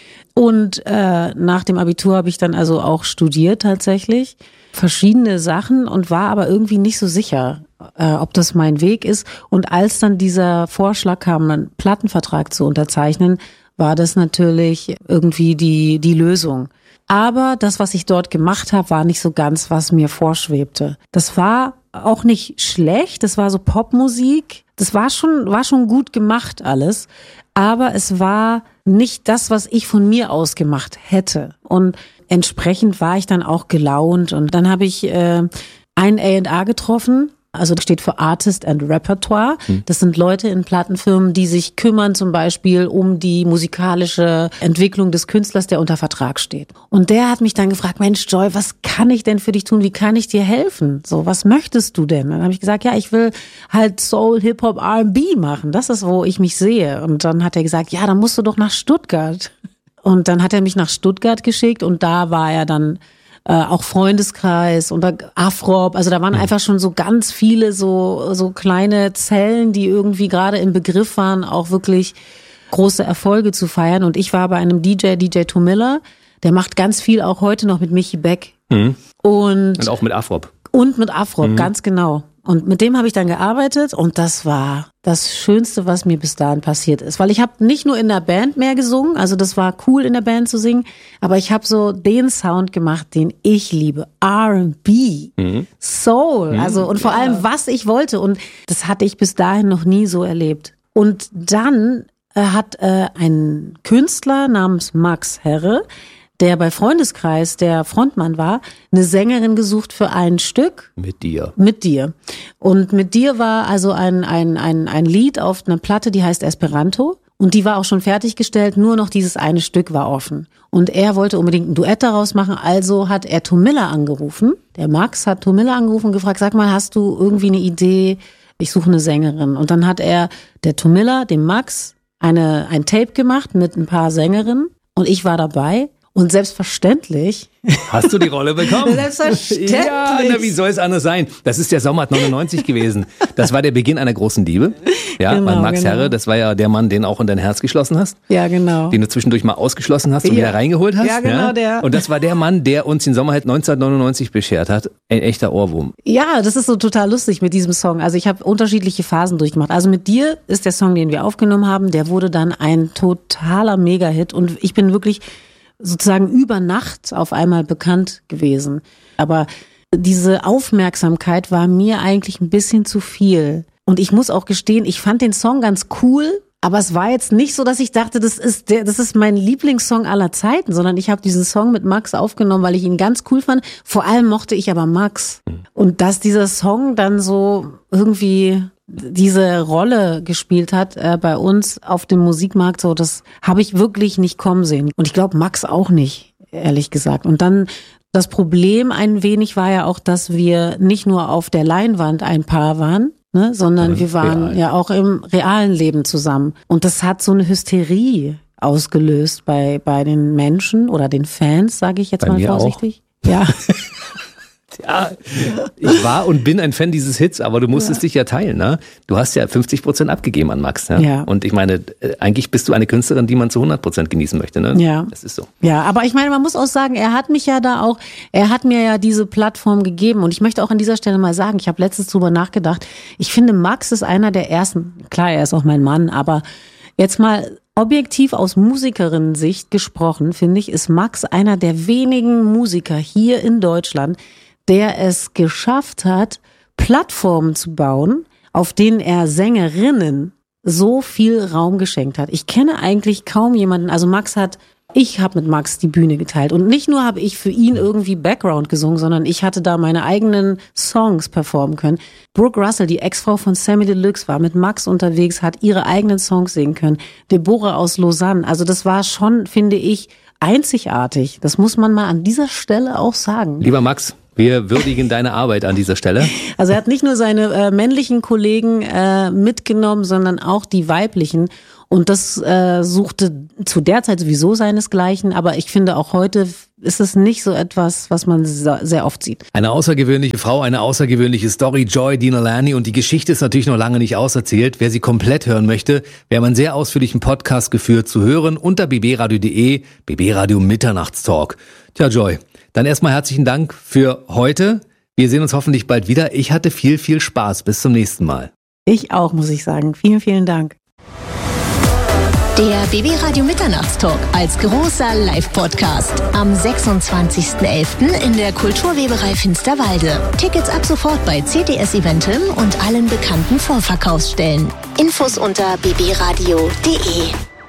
Und äh, nach dem Abitur habe ich dann also auch studiert tatsächlich, verschiedene Sachen und war aber irgendwie nicht so sicher, äh, ob das mein Weg ist. Und als dann dieser Vorschlag kam, einen Plattenvertrag zu unterzeichnen, war das natürlich irgendwie die die Lösung. Aber das, was ich dort gemacht habe, war nicht so ganz, was mir vorschwebte. Das war auch nicht schlecht, das war so Popmusik, das war schon war schon gut gemacht alles, aber es war nicht das, was ich von mir aus gemacht hätte. Und entsprechend war ich dann auch gelaunt und dann habe ich äh, einen A and R getroffen. Also das steht für Artist and Repertoire. Das sind Leute in Plattenfirmen, die sich kümmern zum Beispiel um die musikalische Entwicklung des Künstlers, der unter Vertrag steht. Und der hat mich dann gefragt, Mensch Joy, was kann ich denn für dich tun? Wie kann ich dir helfen? So, was möchtest du denn? Dann habe ich gesagt, ja, ich will halt Soul, Hip-Hop, R and B machen. Das ist, wo ich mich sehe. Und dann hat er gesagt, ja, dann musst du doch nach Stuttgart. Und dann hat er mich nach Stuttgart geschickt und da war er dann Äh, auch Freundeskreis und Afrop, also da waren einfach schon so ganz viele so so kleine Zellen, die irgendwie gerade im Begriff waren, auch wirklich große Erfolge zu feiern. Und ich war bei einem D J, D J Tomilla, der macht ganz viel auch heute noch mit Michi Beck. Mhm. Und, und auch mit Afrop. Und mit Afrop, mhm. ganz genau. Und mit dem habe ich dann gearbeitet und das war das Schönste, was mir bis dahin passiert ist. Weil ich habe nicht nur in der Band mehr gesungen, also das war cool in der Band zu singen, aber ich habe so den Sound gemacht, den ich liebe. R and B, mhm. Soul, also und vor ja. allem, was ich wollte. Und das hatte ich bis dahin noch nie so erlebt. Und dann äh, hat äh, ein Künstler namens Max Herre, der bei Freundeskreis der Frontmann war, eine Sängerin gesucht für ein Stück. Mit dir. Mit dir. Und mit dir war also ein, ein, ein, ein Lied auf einer Platte, die heißt Esperanto. Und die war auch schon fertiggestellt, nur noch dieses eine Stück war offen. Und er wollte unbedingt ein Duett daraus machen, also hat er Tomilla angerufen. Der Max hat Tomilla angerufen und gefragt, sag mal, hast du irgendwie eine Idee? Ich suche eine Sängerin. Und dann hat er der Tomilla, dem Max, eine ein Tape gemacht mit ein paar Sängerinnen. Und ich war dabei. Und selbstverständlich. Hast du die Rolle bekommen? Selbstverständlich. Ja, na, wie soll es anders sein? Das ist der Sommer neunundneunzig gewesen. Das war der Beginn einer großen Liebe. Ja, Genau, weil Max genau. Herre, das war ja der Mann, den auch in dein Herz geschlossen hast. Ja, genau. Den du zwischendurch mal ausgeschlossen hast und Ja. wieder reingeholt hast. Ja, genau, der. Und das war der Mann, der uns den Sommerhit neunzehnhundertneunundneunzig beschert hat. Ein echter Ohrwurm. Ja, das ist so total lustig mit diesem Song. Also ich habe unterschiedliche Phasen durchgemacht. Also mit dir ist der Song, den wir aufgenommen haben, der wurde dann ein totaler Mega-Hit. Und ich bin wirklich sozusagen über Nacht auf einmal bekannt gewesen. Aber diese Aufmerksamkeit war mir eigentlich ein bisschen zu viel. Und ich muss auch gestehen, ich fand den Song ganz cool, aber es war jetzt nicht so, dass ich dachte, das ist der, das ist mein Lieblingssong aller Zeiten, sondern ich habe diesen Song mit Max aufgenommen, weil ich ihn ganz cool fand. Vor allem mochte ich aber Max. Und dass dieser Song dann so irgendwie diese Rolle gespielt hat äh, bei uns auf dem Musikmarkt, so das habe ich wirklich nicht kommen sehen. Und ich glaube Max auch nicht, ehrlich gesagt. Und dann das Problem ein wenig war ja auch, dass wir nicht nur auf der Leinwand ein Paar waren, ne, sondern Ja, wir waren real. ja auch im realen Leben zusammen. Und das hat so eine Hysterie ausgelöst bei bei den Menschen oder den Fans, sage ich jetzt Bei mal mir auch. vorsichtig. Ja. Ja, ich war und bin ein Fan dieses Hits, aber du musstest dich ja teilen, ne? Du hast ja fünfzig Prozent abgegeben an Max, ne? Ja. Und ich meine, äh, eigentlich bist du eine Künstlerin, die man zu hundert Prozent genießen möchte, ne? Ja. Das ist so. Ja, aber ich meine, man muss auch sagen, er hat mich ja da auch, er hat mir ja diese Plattform gegeben und ich möchte auch an dieser Stelle mal sagen, ich habe letztens drüber nachgedacht, ich finde Max ist einer der ersten, klar, er ist auch mein Mann, aber jetzt mal objektiv aus Musikerinnen-Sicht gesprochen, finde ich, ist Max einer der wenigen Musiker hier in Deutschland, der es geschafft hat, Plattformen zu bauen, auf denen er Sängerinnen so viel Raum geschenkt hat. Ich kenne eigentlich kaum jemanden, also Max hat, ich habe mit Max die Bühne geteilt und nicht nur habe ich für ihn irgendwie Background gesungen, sondern ich hatte da meine eigenen Songs performen können. Brooke Russell, die Ex-Frau von Sammy Deluxe, war mit Max unterwegs, hat ihre eigenen Songs singen können. Deborah aus Lausanne, also das war schon, finde ich, einzigartig. Das muss man mal an dieser Stelle auch sagen. Lieber Max, wir würdigen deine Arbeit an dieser Stelle. Also er hat nicht nur seine äh, männlichen Kollegen äh, mitgenommen, sondern auch die weiblichen. Und das äh, suchte zu der Zeit sowieso seinesgleichen. Aber ich finde, auch heute ist es nicht so etwas, was man sehr oft sieht. Eine außergewöhnliche Frau, eine außergewöhnliche Story, Joy Dina Lani. Und die Geschichte ist natürlich noch lange nicht auserzählt. Wer sie komplett hören möchte, wir haben einen sehr ausführlichen Podcast geführt zu hören unter b b radio punkt d e, B B Radio Mitternachtstalk. Tja, Joy, dann erstmal herzlichen Dank für heute. Wir sehen uns hoffentlich bald wieder. Ich hatte viel, viel Spaß. Bis zum nächsten Mal. Ich auch, muss ich sagen. Vielen, vielen Dank. Der B B Radio Mitternachtstalk als großer Live-Podcast am sechsundzwanzigsten elften in der Kulturweberei Finsterwalde. Tickets ab sofort bei C T S Eventim und allen bekannten Vorverkaufsstellen. Infos unter b b radio punkt d e.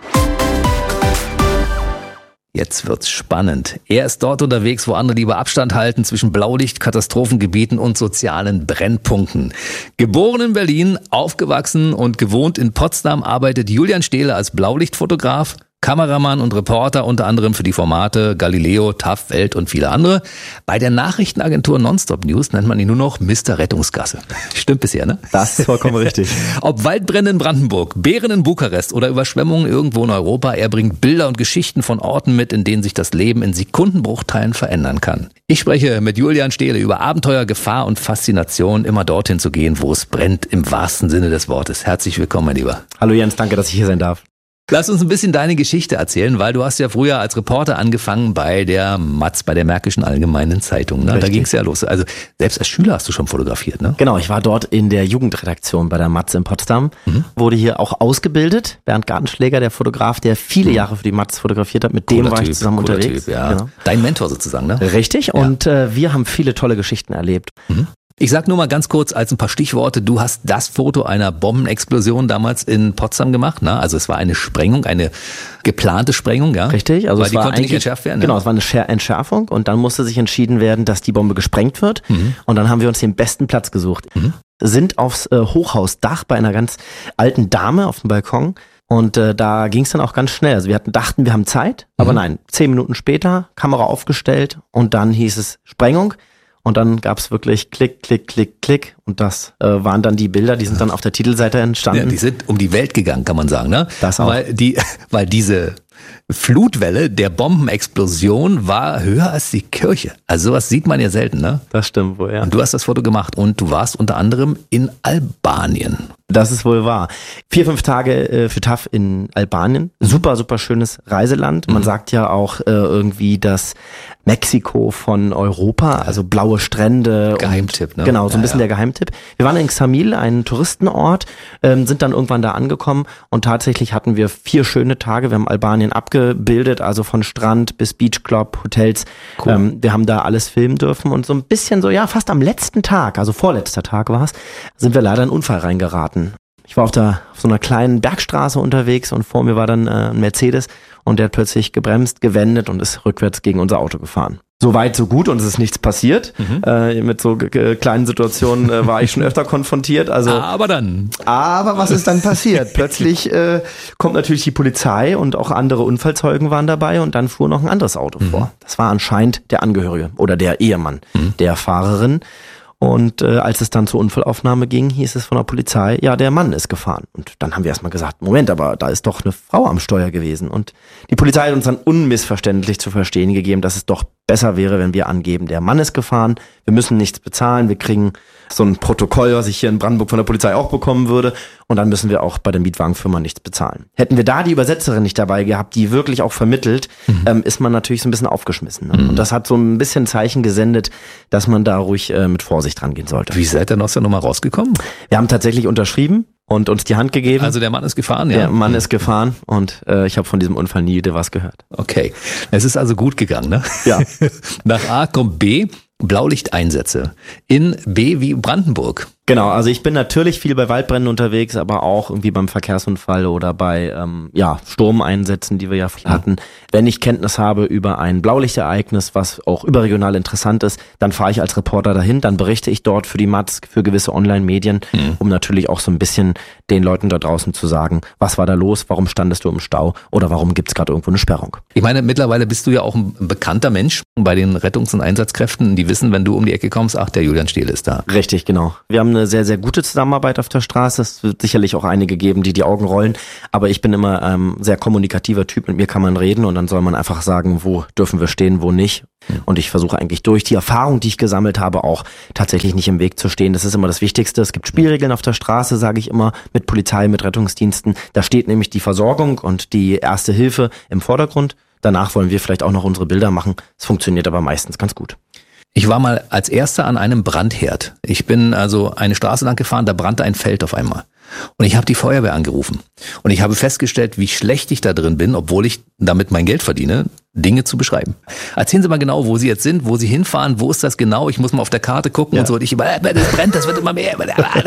Jetzt wird's spannend. Er ist dort unterwegs, wo andere lieber Abstand halten zwischen Blaulicht, Katastrophengebieten und sozialen Brennpunkten. Geboren in Berlin, aufgewachsen und gewohnt in Potsdam, arbeitet Julian Stehle als Blaulichtfotograf, Kameramann und Reporter unter anderem für die Formate Galileo, T A F, Welt und viele andere. Bei der Nachrichtenagentur Nonstop News nennt man ihn nur noch Mister Rettungsgasse. Stimmt bisher, ne? Das ist vollkommen richtig. Ob Waldbrände in Brandenburg, Bären in Bukarest oder Überschwemmungen irgendwo in Europa, er bringt Bilder und Geschichten von Orten mit, in denen sich das Leben in Sekundenbruchteilen verändern kann. Ich spreche mit Julian Stehle über Abenteuer, Gefahr und Faszination, immer dorthin zu gehen, wo es brennt, im wahrsten Sinne des Wortes. Herzlich willkommen, mein Lieber. Hallo Jens, danke, dass ich hier sein darf. Lass uns ein bisschen deine Geschichte erzählen, weil du hast ja früher als Reporter angefangen bei der Matz, bei der Märkischen Allgemeinen Zeitung. Ne? Da Richtig. ging es ja los. Also selbst als Schüler hast du schon fotografiert, ne? Genau, ich war dort in der Jugendredaktion bei der Matz in Potsdam, mhm. wurde hier auch ausgebildet. Bernd Gartenschläger, der Fotograf, der viele mhm. Jahre für die Matz fotografiert hat, mit dem Cooler war ich Typ, zusammen cooler unterwegs. Typ, ja. Genau. Dein Mentor sozusagen, ne? Richtig, Ja. und äh, wir haben viele tolle Geschichten erlebt. Mhm. Ich sag nur mal ganz kurz als ein paar Stichworte, du hast das Foto einer Bombenexplosion damals in Potsdam gemacht, ne? Also es war eine Sprengung, eine geplante Sprengung, ja? Richtig, also Weil es die war konnte nicht eigentlich- entschärft werden. Genau, Ne? es war eine Scher- Entschärfung und dann musste sich entschieden werden, dass die Bombe gesprengt wird. Mhm. Und dann haben wir uns den besten Platz gesucht. Mhm. Sind aufs äh, Hochhausdach bei einer ganz alten Dame auf dem Balkon Und äh, da ging es dann auch ganz schnell. Also wir hatten, dachten, wir haben Zeit, aber mhm. nein, zehn Minuten später, Kamera aufgestellt und dann hieß es Sprengung. Und dann gab's wirklich Klick, Klick, Klick, Klick. Und das äh, waren dann die Bilder, die sind dann auf der Titelseite entstanden. Ja, die sind um die Welt gegangen, kann man sagen, ne? Das auch. Weil, die, weil diese Flutwelle der Bombenexplosion war höher als die Kirche. Also sowas sieht man ja selten, ne? Das stimmt wohl, ja. Und du hast das Foto gemacht und du warst unter anderem in Albanien. Das ist wohl wahr. Vier, fünf Tage äh, für T A F in Albanien. Super, super schönes Reiseland. Man mhm. sagt ja auch äh, irgendwie das Mexiko von Europa, also blaue Strände. Geheimtipp, und, ne? Genau, so ein ja, bisschen ja. der Geheimtipp. Wir waren in Xamil, ein Touristenort, ähm, sind dann irgendwann da angekommen und tatsächlich hatten wir vier schöne Tage. Wir haben Albanien abgebildet, also von Strand bis Beachclub, Hotels. Cool. Ähm, wir haben da alles filmen dürfen und so ein bisschen so, ja, fast am letzten Tag, also vorletzter Tag war es, sind wir leider in einen Unfall reingeraten. Ich war auf, der, auf so einer kleinen Bergstraße unterwegs und vor mir war dann äh, ein Mercedes und der hat plötzlich gebremst, gewendet und ist rückwärts gegen unser Auto gefahren. So weit, so gut und es ist nichts passiert. Mhm. Äh, mit so äh, kleinen Situationen äh, war ich schon öfter konfrontiert. Also, aber dann. Aber was ist dann passiert? Plötzlich äh, kommt natürlich die Polizei und auch andere Unfallzeugen waren dabei und dann fuhr noch ein anderes Auto mhm. vor. Das war anscheinend der Angehörige oder der Ehemann mhm. der Fahrerin. Und äh, als es dann zur Unfallaufnahme ging, hieß es von der Polizei, ja, der Mann ist gefahren. Und dann haben wir erstmal gesagt, Moment, aber da ist doch eine Frau am Steuer gewesen. Und die Polizei hat uns dann unmissverständlich zu verstehen gegeben, dass es doch besser wäre, wenn wir angeben, der Mann ist gefahren, wir müssen nichts bezahlen, wir kriegen so ein Protokoll, was ich hier in Brandenburg von der Polizei auch bekommen würde und dann müssen wir auch bei der Mietwagenfirma nichts bezahlen. Hätten wir da die Übersetzerin nicht dabei gehabt, die wirklich auch vermittelt, mhm. ähm, ist man natürlich so ein bisschen aufgeschmissen. Ne? Mhm. Und das hat so ein bisschen Zeichen gesendet, dass man da ruhig äh, mit Vorsicht rangehen sollte. Wie seid ihr aus der Nummer rausgekommen? Wir haben tatsächlich unterschrieben und uns die Hand gegeben. Also der Mann ist gefahren, ja? Der Mann mhm. ist gefahren und äh, ich habe von diesem Unfall nie wieder was gehört. Okay, es ist also gut gegangen, ne? Ja. Nach A kommt B, Blaulichteinsätze. In B wie Brandenburg. Genau, also ich bin natürlich viel bei Waldbränden unterwegs, aber auch irgendwie beim Verkehrsunfall oder bei ähm, ja Sturmeinsätzen, die wir ja hatten. Wenn ich Kenntnis habe über ein Blaulichtereignis, was auch überregional interessant ist, dann fahre ich als Reporter dahin, dann berichte ich dort für die Matz, für gewisse Online-Medien, mhm. um natürlich auch so ein bisschen den Leuten da draußen zu sagen, was war da los, warum standest du im Stau oder warum gibt's gerade irgendwo eine Sperrung. Ich meine, mittlerweile bist du ja auch ein bekannter Mensch bei den Rettungs- und Einsatzkräften, die wissen, wenn du um die Ecke kommst, ach, der Julian Stehle ist da. Richtig, genau. Wir haben eine sehr, sehr gute Zusammenarbeit auf der Straße. Es wird sicherlich auch einige geben, die die Augen rollen, aber ich bin immer ein ähm, sehr kommunikativer Typ, mit mir kann man reden und dann soll man einfach sagen, wo dürfen wir stehen, wo nicht. Und ich versuche eigentlich durch die Erfahrung, die ich gesammelt habe, auch tatsächlich nicht im Weg zu stehen. Das ist immer das Wichtigste. Es gibt Spielregeln auf der Straße, sage ich immer, mit Polizei, mit Rettungsdiensten. Da steht nämlich die Versorgung und die erste Hilfe im Vordergrund. Danach wollen wir vielleicht auch noch unsere Bilder machen. Es funktioniert aber meistens ganz gut. Ich war mal als Erster an einem Brandherd. Ich bin also eine Straße lang gefahren, da brannte ein Feld auf einmal. Und ich habe die Feuerwehr angerufen. Und ich habe festgestellt, wie schlecht ich da drin bin, obwohl ich damit mein Geld verdiene, Dinge zu beschreiben. Erzählen Sie mal genau, wo Sie jetzt sind, wo Sie hinfahren, wo ist das genau? Ich muss mal auf der Karte gucken ja. und so. Und ich immer, das brennt, das wird immer mehr.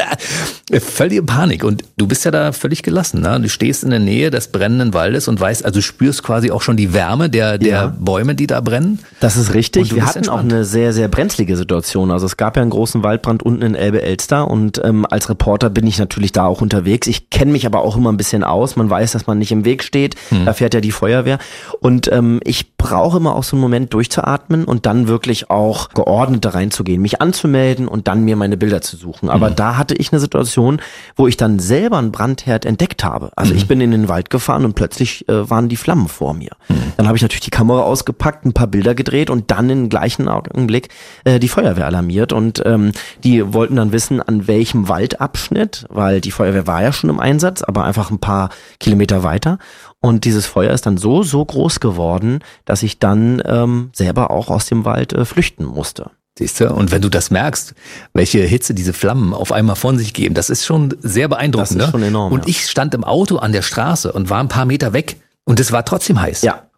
Völlige Panik. Und du bist ja da völlig gelassen. Ne? Du stehst in der Nähe des brennenden Waldes und weißt, also spürst quasi auch schon die Wärme der, der ja. Bäume, die da brennen. Das ist richtig. Wir hatten entspannt. auch eine sehr, sehr brenzlige Situation. Also es gab ja einen großen Waldbrand unten in Elbe-Elster und ähm, als Reporter bin ich natürlich da auch unterwegs. Ich kenne mich aber auch immer ein bisschen aus. Man weiß, dass man nicht im Weg steht. Hm. Da fährt ja die Feuerwehr. Und ähm, ich brauche immer auch so einen Moment durchzuatmen und dann wirklich auch geordnet da reinzugehen, mich anzumelden und dann mir meine Bilder zu suchen. Aber mhm. da hatte ich eine Situation, wo ich dann selber einen Brandherd entdeckt habe. Also mhm. ich bin in den Wald gefahren und plötzlich äh, waren die Flammen vor mir. Mhm. Dann habe ich natürlich die Kamera ausgepackt, ein paar Bilder gedreht und dann im gleichen Augenblick äh, die Feuerwehr alarmiert. Und ähm, die wollten dann wissen, an welchem Waldabschnitt, weil die Feuerwehr war ja schon im Einsatz, aber einfach ein paar Kilometer weiter. Und dieses Feuer ist dann so, so groß geworden, dass ich dann ähm, selber auch aus dem Wald äh, flüchten musste. Siehst du? Und wenn du das merkst, welche Hitze diese Flammen auf einmal von sich geben, das ist schon sehr beeindruckend. Das ist schon enorm. Und ja. ich stand im Auto an der Straße und war ein paar Meter weg und es war trotzdem heiß. Ja.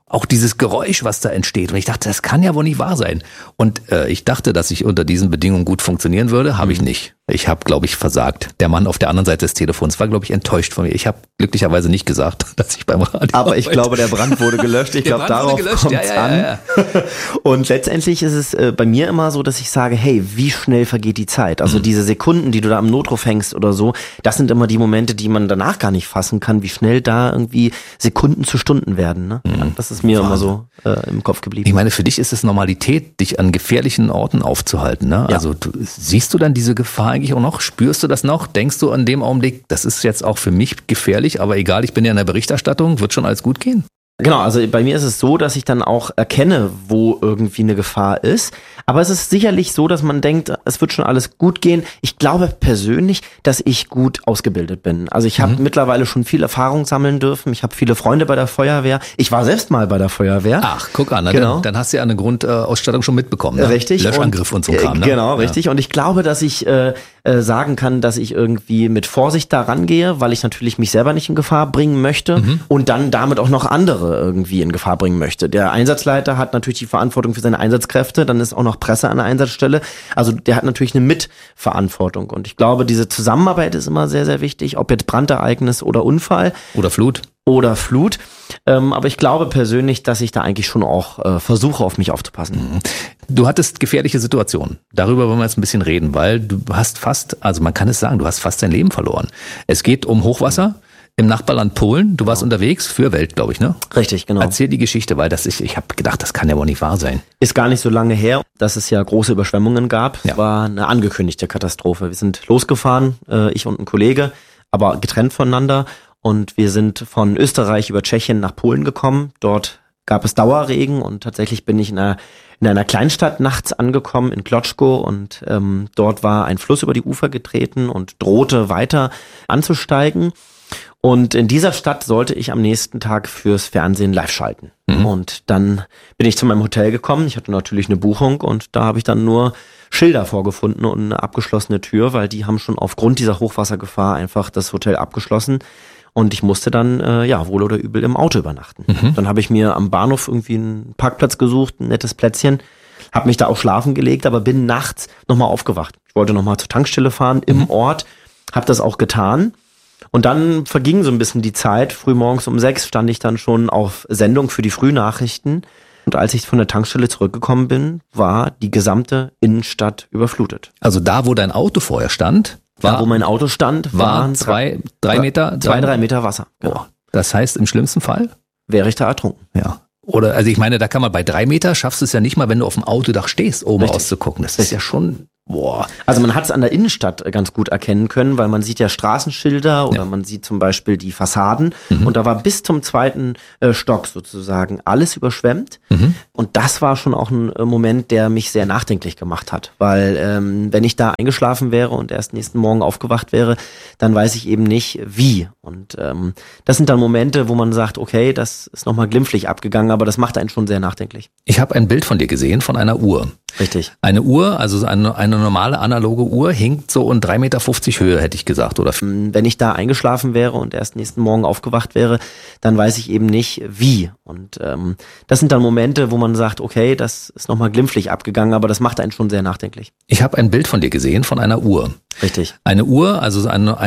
auch dieses Geräusch, was da entsteht. Und ich dachte, das kann ja wohl nicht wahr sein. Und äh, ich dachte, dass ich unter diesen Bedingungen gut funktionieren würde, habe ich nicht. Ich habe, glaube ich, versagt. Der Mann auf der anderen Seite des Telefons war, glaube ich, enttäuscht von mir. Ich habe glücklicherweise nicht gesagt, dass ich beim Radio Aber ich glaube, der Brand wurde gelöscht. Ich glaube, darauf kommt es ja, ja, ja, an. Und letztendlich ist es äh, bei mir immer so, dass ich sage, hey, wie schnell vergeht die Zeit? Also mhm. diese Sekunden, die du da am Notruf hängst oder so, das sind immer die Momente, die man danach gar nicht fassen kann, wie schnell da irgendwie Sekunden zu Stunden werden. Ne? Mhm. Das ist mir Wahnsinn. immer so äh, im Kopf geblieben. Ich meine, für dich ist es Normalität, dich an gefährlichen Orten aufzuhalten. Ne? Ja. Also du, siehst du dann diese Gefahr eigentlich auch noch? Spürst du das noch? Denkst du an dem Augenblick, das ist jetzt auch für mich gefährlich, aber egal, ich bin ja in der Berichterstattung, wird schon alles gut gehen? Genau, also bei mir ist es so, dass ich dann auch erkenne, wo irgendwie eine Gefahr ist. Aber es ist sicherlich so, dass man denkt, es wird schon alles gut gehen. Ich glaube persönlich, dass ich gut ausgebildet bin. Also ich habe mhm. mittlerweile schon viel Erfahrung sammeln dürfen. Ich habe viele Freunde bei der Feuerwehr. Ich war selbst mal bei der Feuerwehr. Ach, guck an, genau. dann, dann hast du ja eine Grundausstattung schon mitbekommen. Ne? Richtig. Löschangriff und, und so Kram. Ne? Genau, richtig. Ja. Und ich glaube, dass ich äh, äh, sagen kann, dass ich irgendwie mit Vorsicht da rangehe, weil ich natürlich mich selber nicht in Gefahr bringen möchte mhm. und dann damit auch noch andere irgendwie in Gefahr bringen möchte. Der Einsatzleiter hat natürlich die Verantwortung für seine Einsatzkräfte, dann ist auch noch Presse an der Einsatzstelle. Also der hat natürlich eine Mitverantwortung. Und ich glaube, diese Zusammenarbeit ist immer sehr, sehr wichtig, ob jetzt Brandereignis oder Unfall. Oder Flut. Oder Flut. Ähm, aber ich glaube persönlich, dass ich da eigentlich schon auch äh, versuche, auf mich aufzupassen. Du hattest gefährliche Situationen. Darüber wollen wir jetzt ein bisschen reden, weil du hast fast, also man kann es sagen, du hast fast dein Leben verloren. Es geht um Hochwasser im Nachbarland Polen. Du warst genau. unterwegs für Welt, glaube ich, ne? Richtig, genau. Erzähl die Geschichte, weil das ich, ich habe gedacht, das kann ja wohl nicht wahr sein. Ist gar nicht so lange her, dass es ja große Überschwemmungen gab. Ja. Es war eine angekündigte Katastrophe. Wir sind losgefahren, äh, ich und ein Kollege, aber getrennt voneinander. Und wir sind von Österreich über Tschechien nach Polen gekommen. Dort gab es Dauerregen und tatsächlich bin ich in einer, in einer Kleinstadt nachts angekommen, in Klotschko. Und ähm, dort war ein Fluss über die Ufer getreten und drohte weiter anzusteigen. Und in dieser Stadt sollte ich am nächsten Tag fürs Fernsehen live schalten. Mhm. Und dann bin ich zu meinem Hotel gekommen. Ich hatte natürlich eine Buchung und da habe ich dann nur Schilder vorgefunden und eine abgeschlossene Tür, weil die haben schon aufgrund dieser Hochwassergefahr einfach das Hotel abgeschlossen. Und ich musste dann, äh, ja, wohl oder übel im Auto übernachten. Mhm. Dann habe ich mir am Bahnhof irgendwie einen Parkplatz gesucht, ein nettes Plätzchen, habe mich da auch schlafen gelegt, aber bin nachts nochmal aufgewacht. Ich wollte nochmal zur Tankstelle fahren im mhm. Ort, habe das auch getan. Und dann verging so ein bisschen die Zeit. Frühmorgens um sechs stand ich dann schon auf Sendung für die Frühnachrichten. Und als ich von der Tankstelle zurückgekommen bin, war die gesamte Innenstadt überflutet. Also da, wo dein Auto vorher stand, war, da, wo mein Auto stand, waren zwei, drei Meter, zwei, drei Meter Wasser. Genau. Oh, das heißt, im schlimmsten Fall wäre ich da ertrunken. Ja. Oder, also ich meine, da kann man bei drei Meter schaffst du es ja nicht mal, wenn du auf dem Autodach stehst, oben Richtig. rauszugucken. Das Richtig. ist ja schon, boah. Also man hat es an der Innenstadt ganz gut erkennen können, weil man sieht ja Straßenschilder oder ja. man sieht zum Beispiel die Fassaden mhm. und da war bis zum zweiten äh, Stock sozusagen alles überschwemmt mhm. und das war schon auch ein äh, Moment, der mich sehr nachdenklich gemacht hat, weil ähm, wenn ich da eingeschlafen wäre und erst nächsten Morgen aufgewacht wäre, dann weiß ich eben nicht wie und ähm, das sind dann Momente, wo man sagt, okay, das ist nochmal glimpflich abgegangen, aber das macht einen schon sehr nachdenklich. Ich habe ein Bild von dir gesehen von einer Uhr. Richtig. Eine Uhr, also eine, eine normale analoge Uhr, hinkt so in drei Meter fünfzig Höhe, hätte ich gesagt, oder? Wenn ich da eingeschlafen wäre und erst nächsten Morgen aufgewacht wäre, dann weiß ich eben nicht wie. Und ähm, das sind dann Momente, wo man sagt, okay, das ist nochmal glimpflich abgegangen, aber das macht einen schon sehr nachdenklich. Ich habe ein Bild von dir gesehen von einer Uhr. Richtig. Eine Uhr, also eine,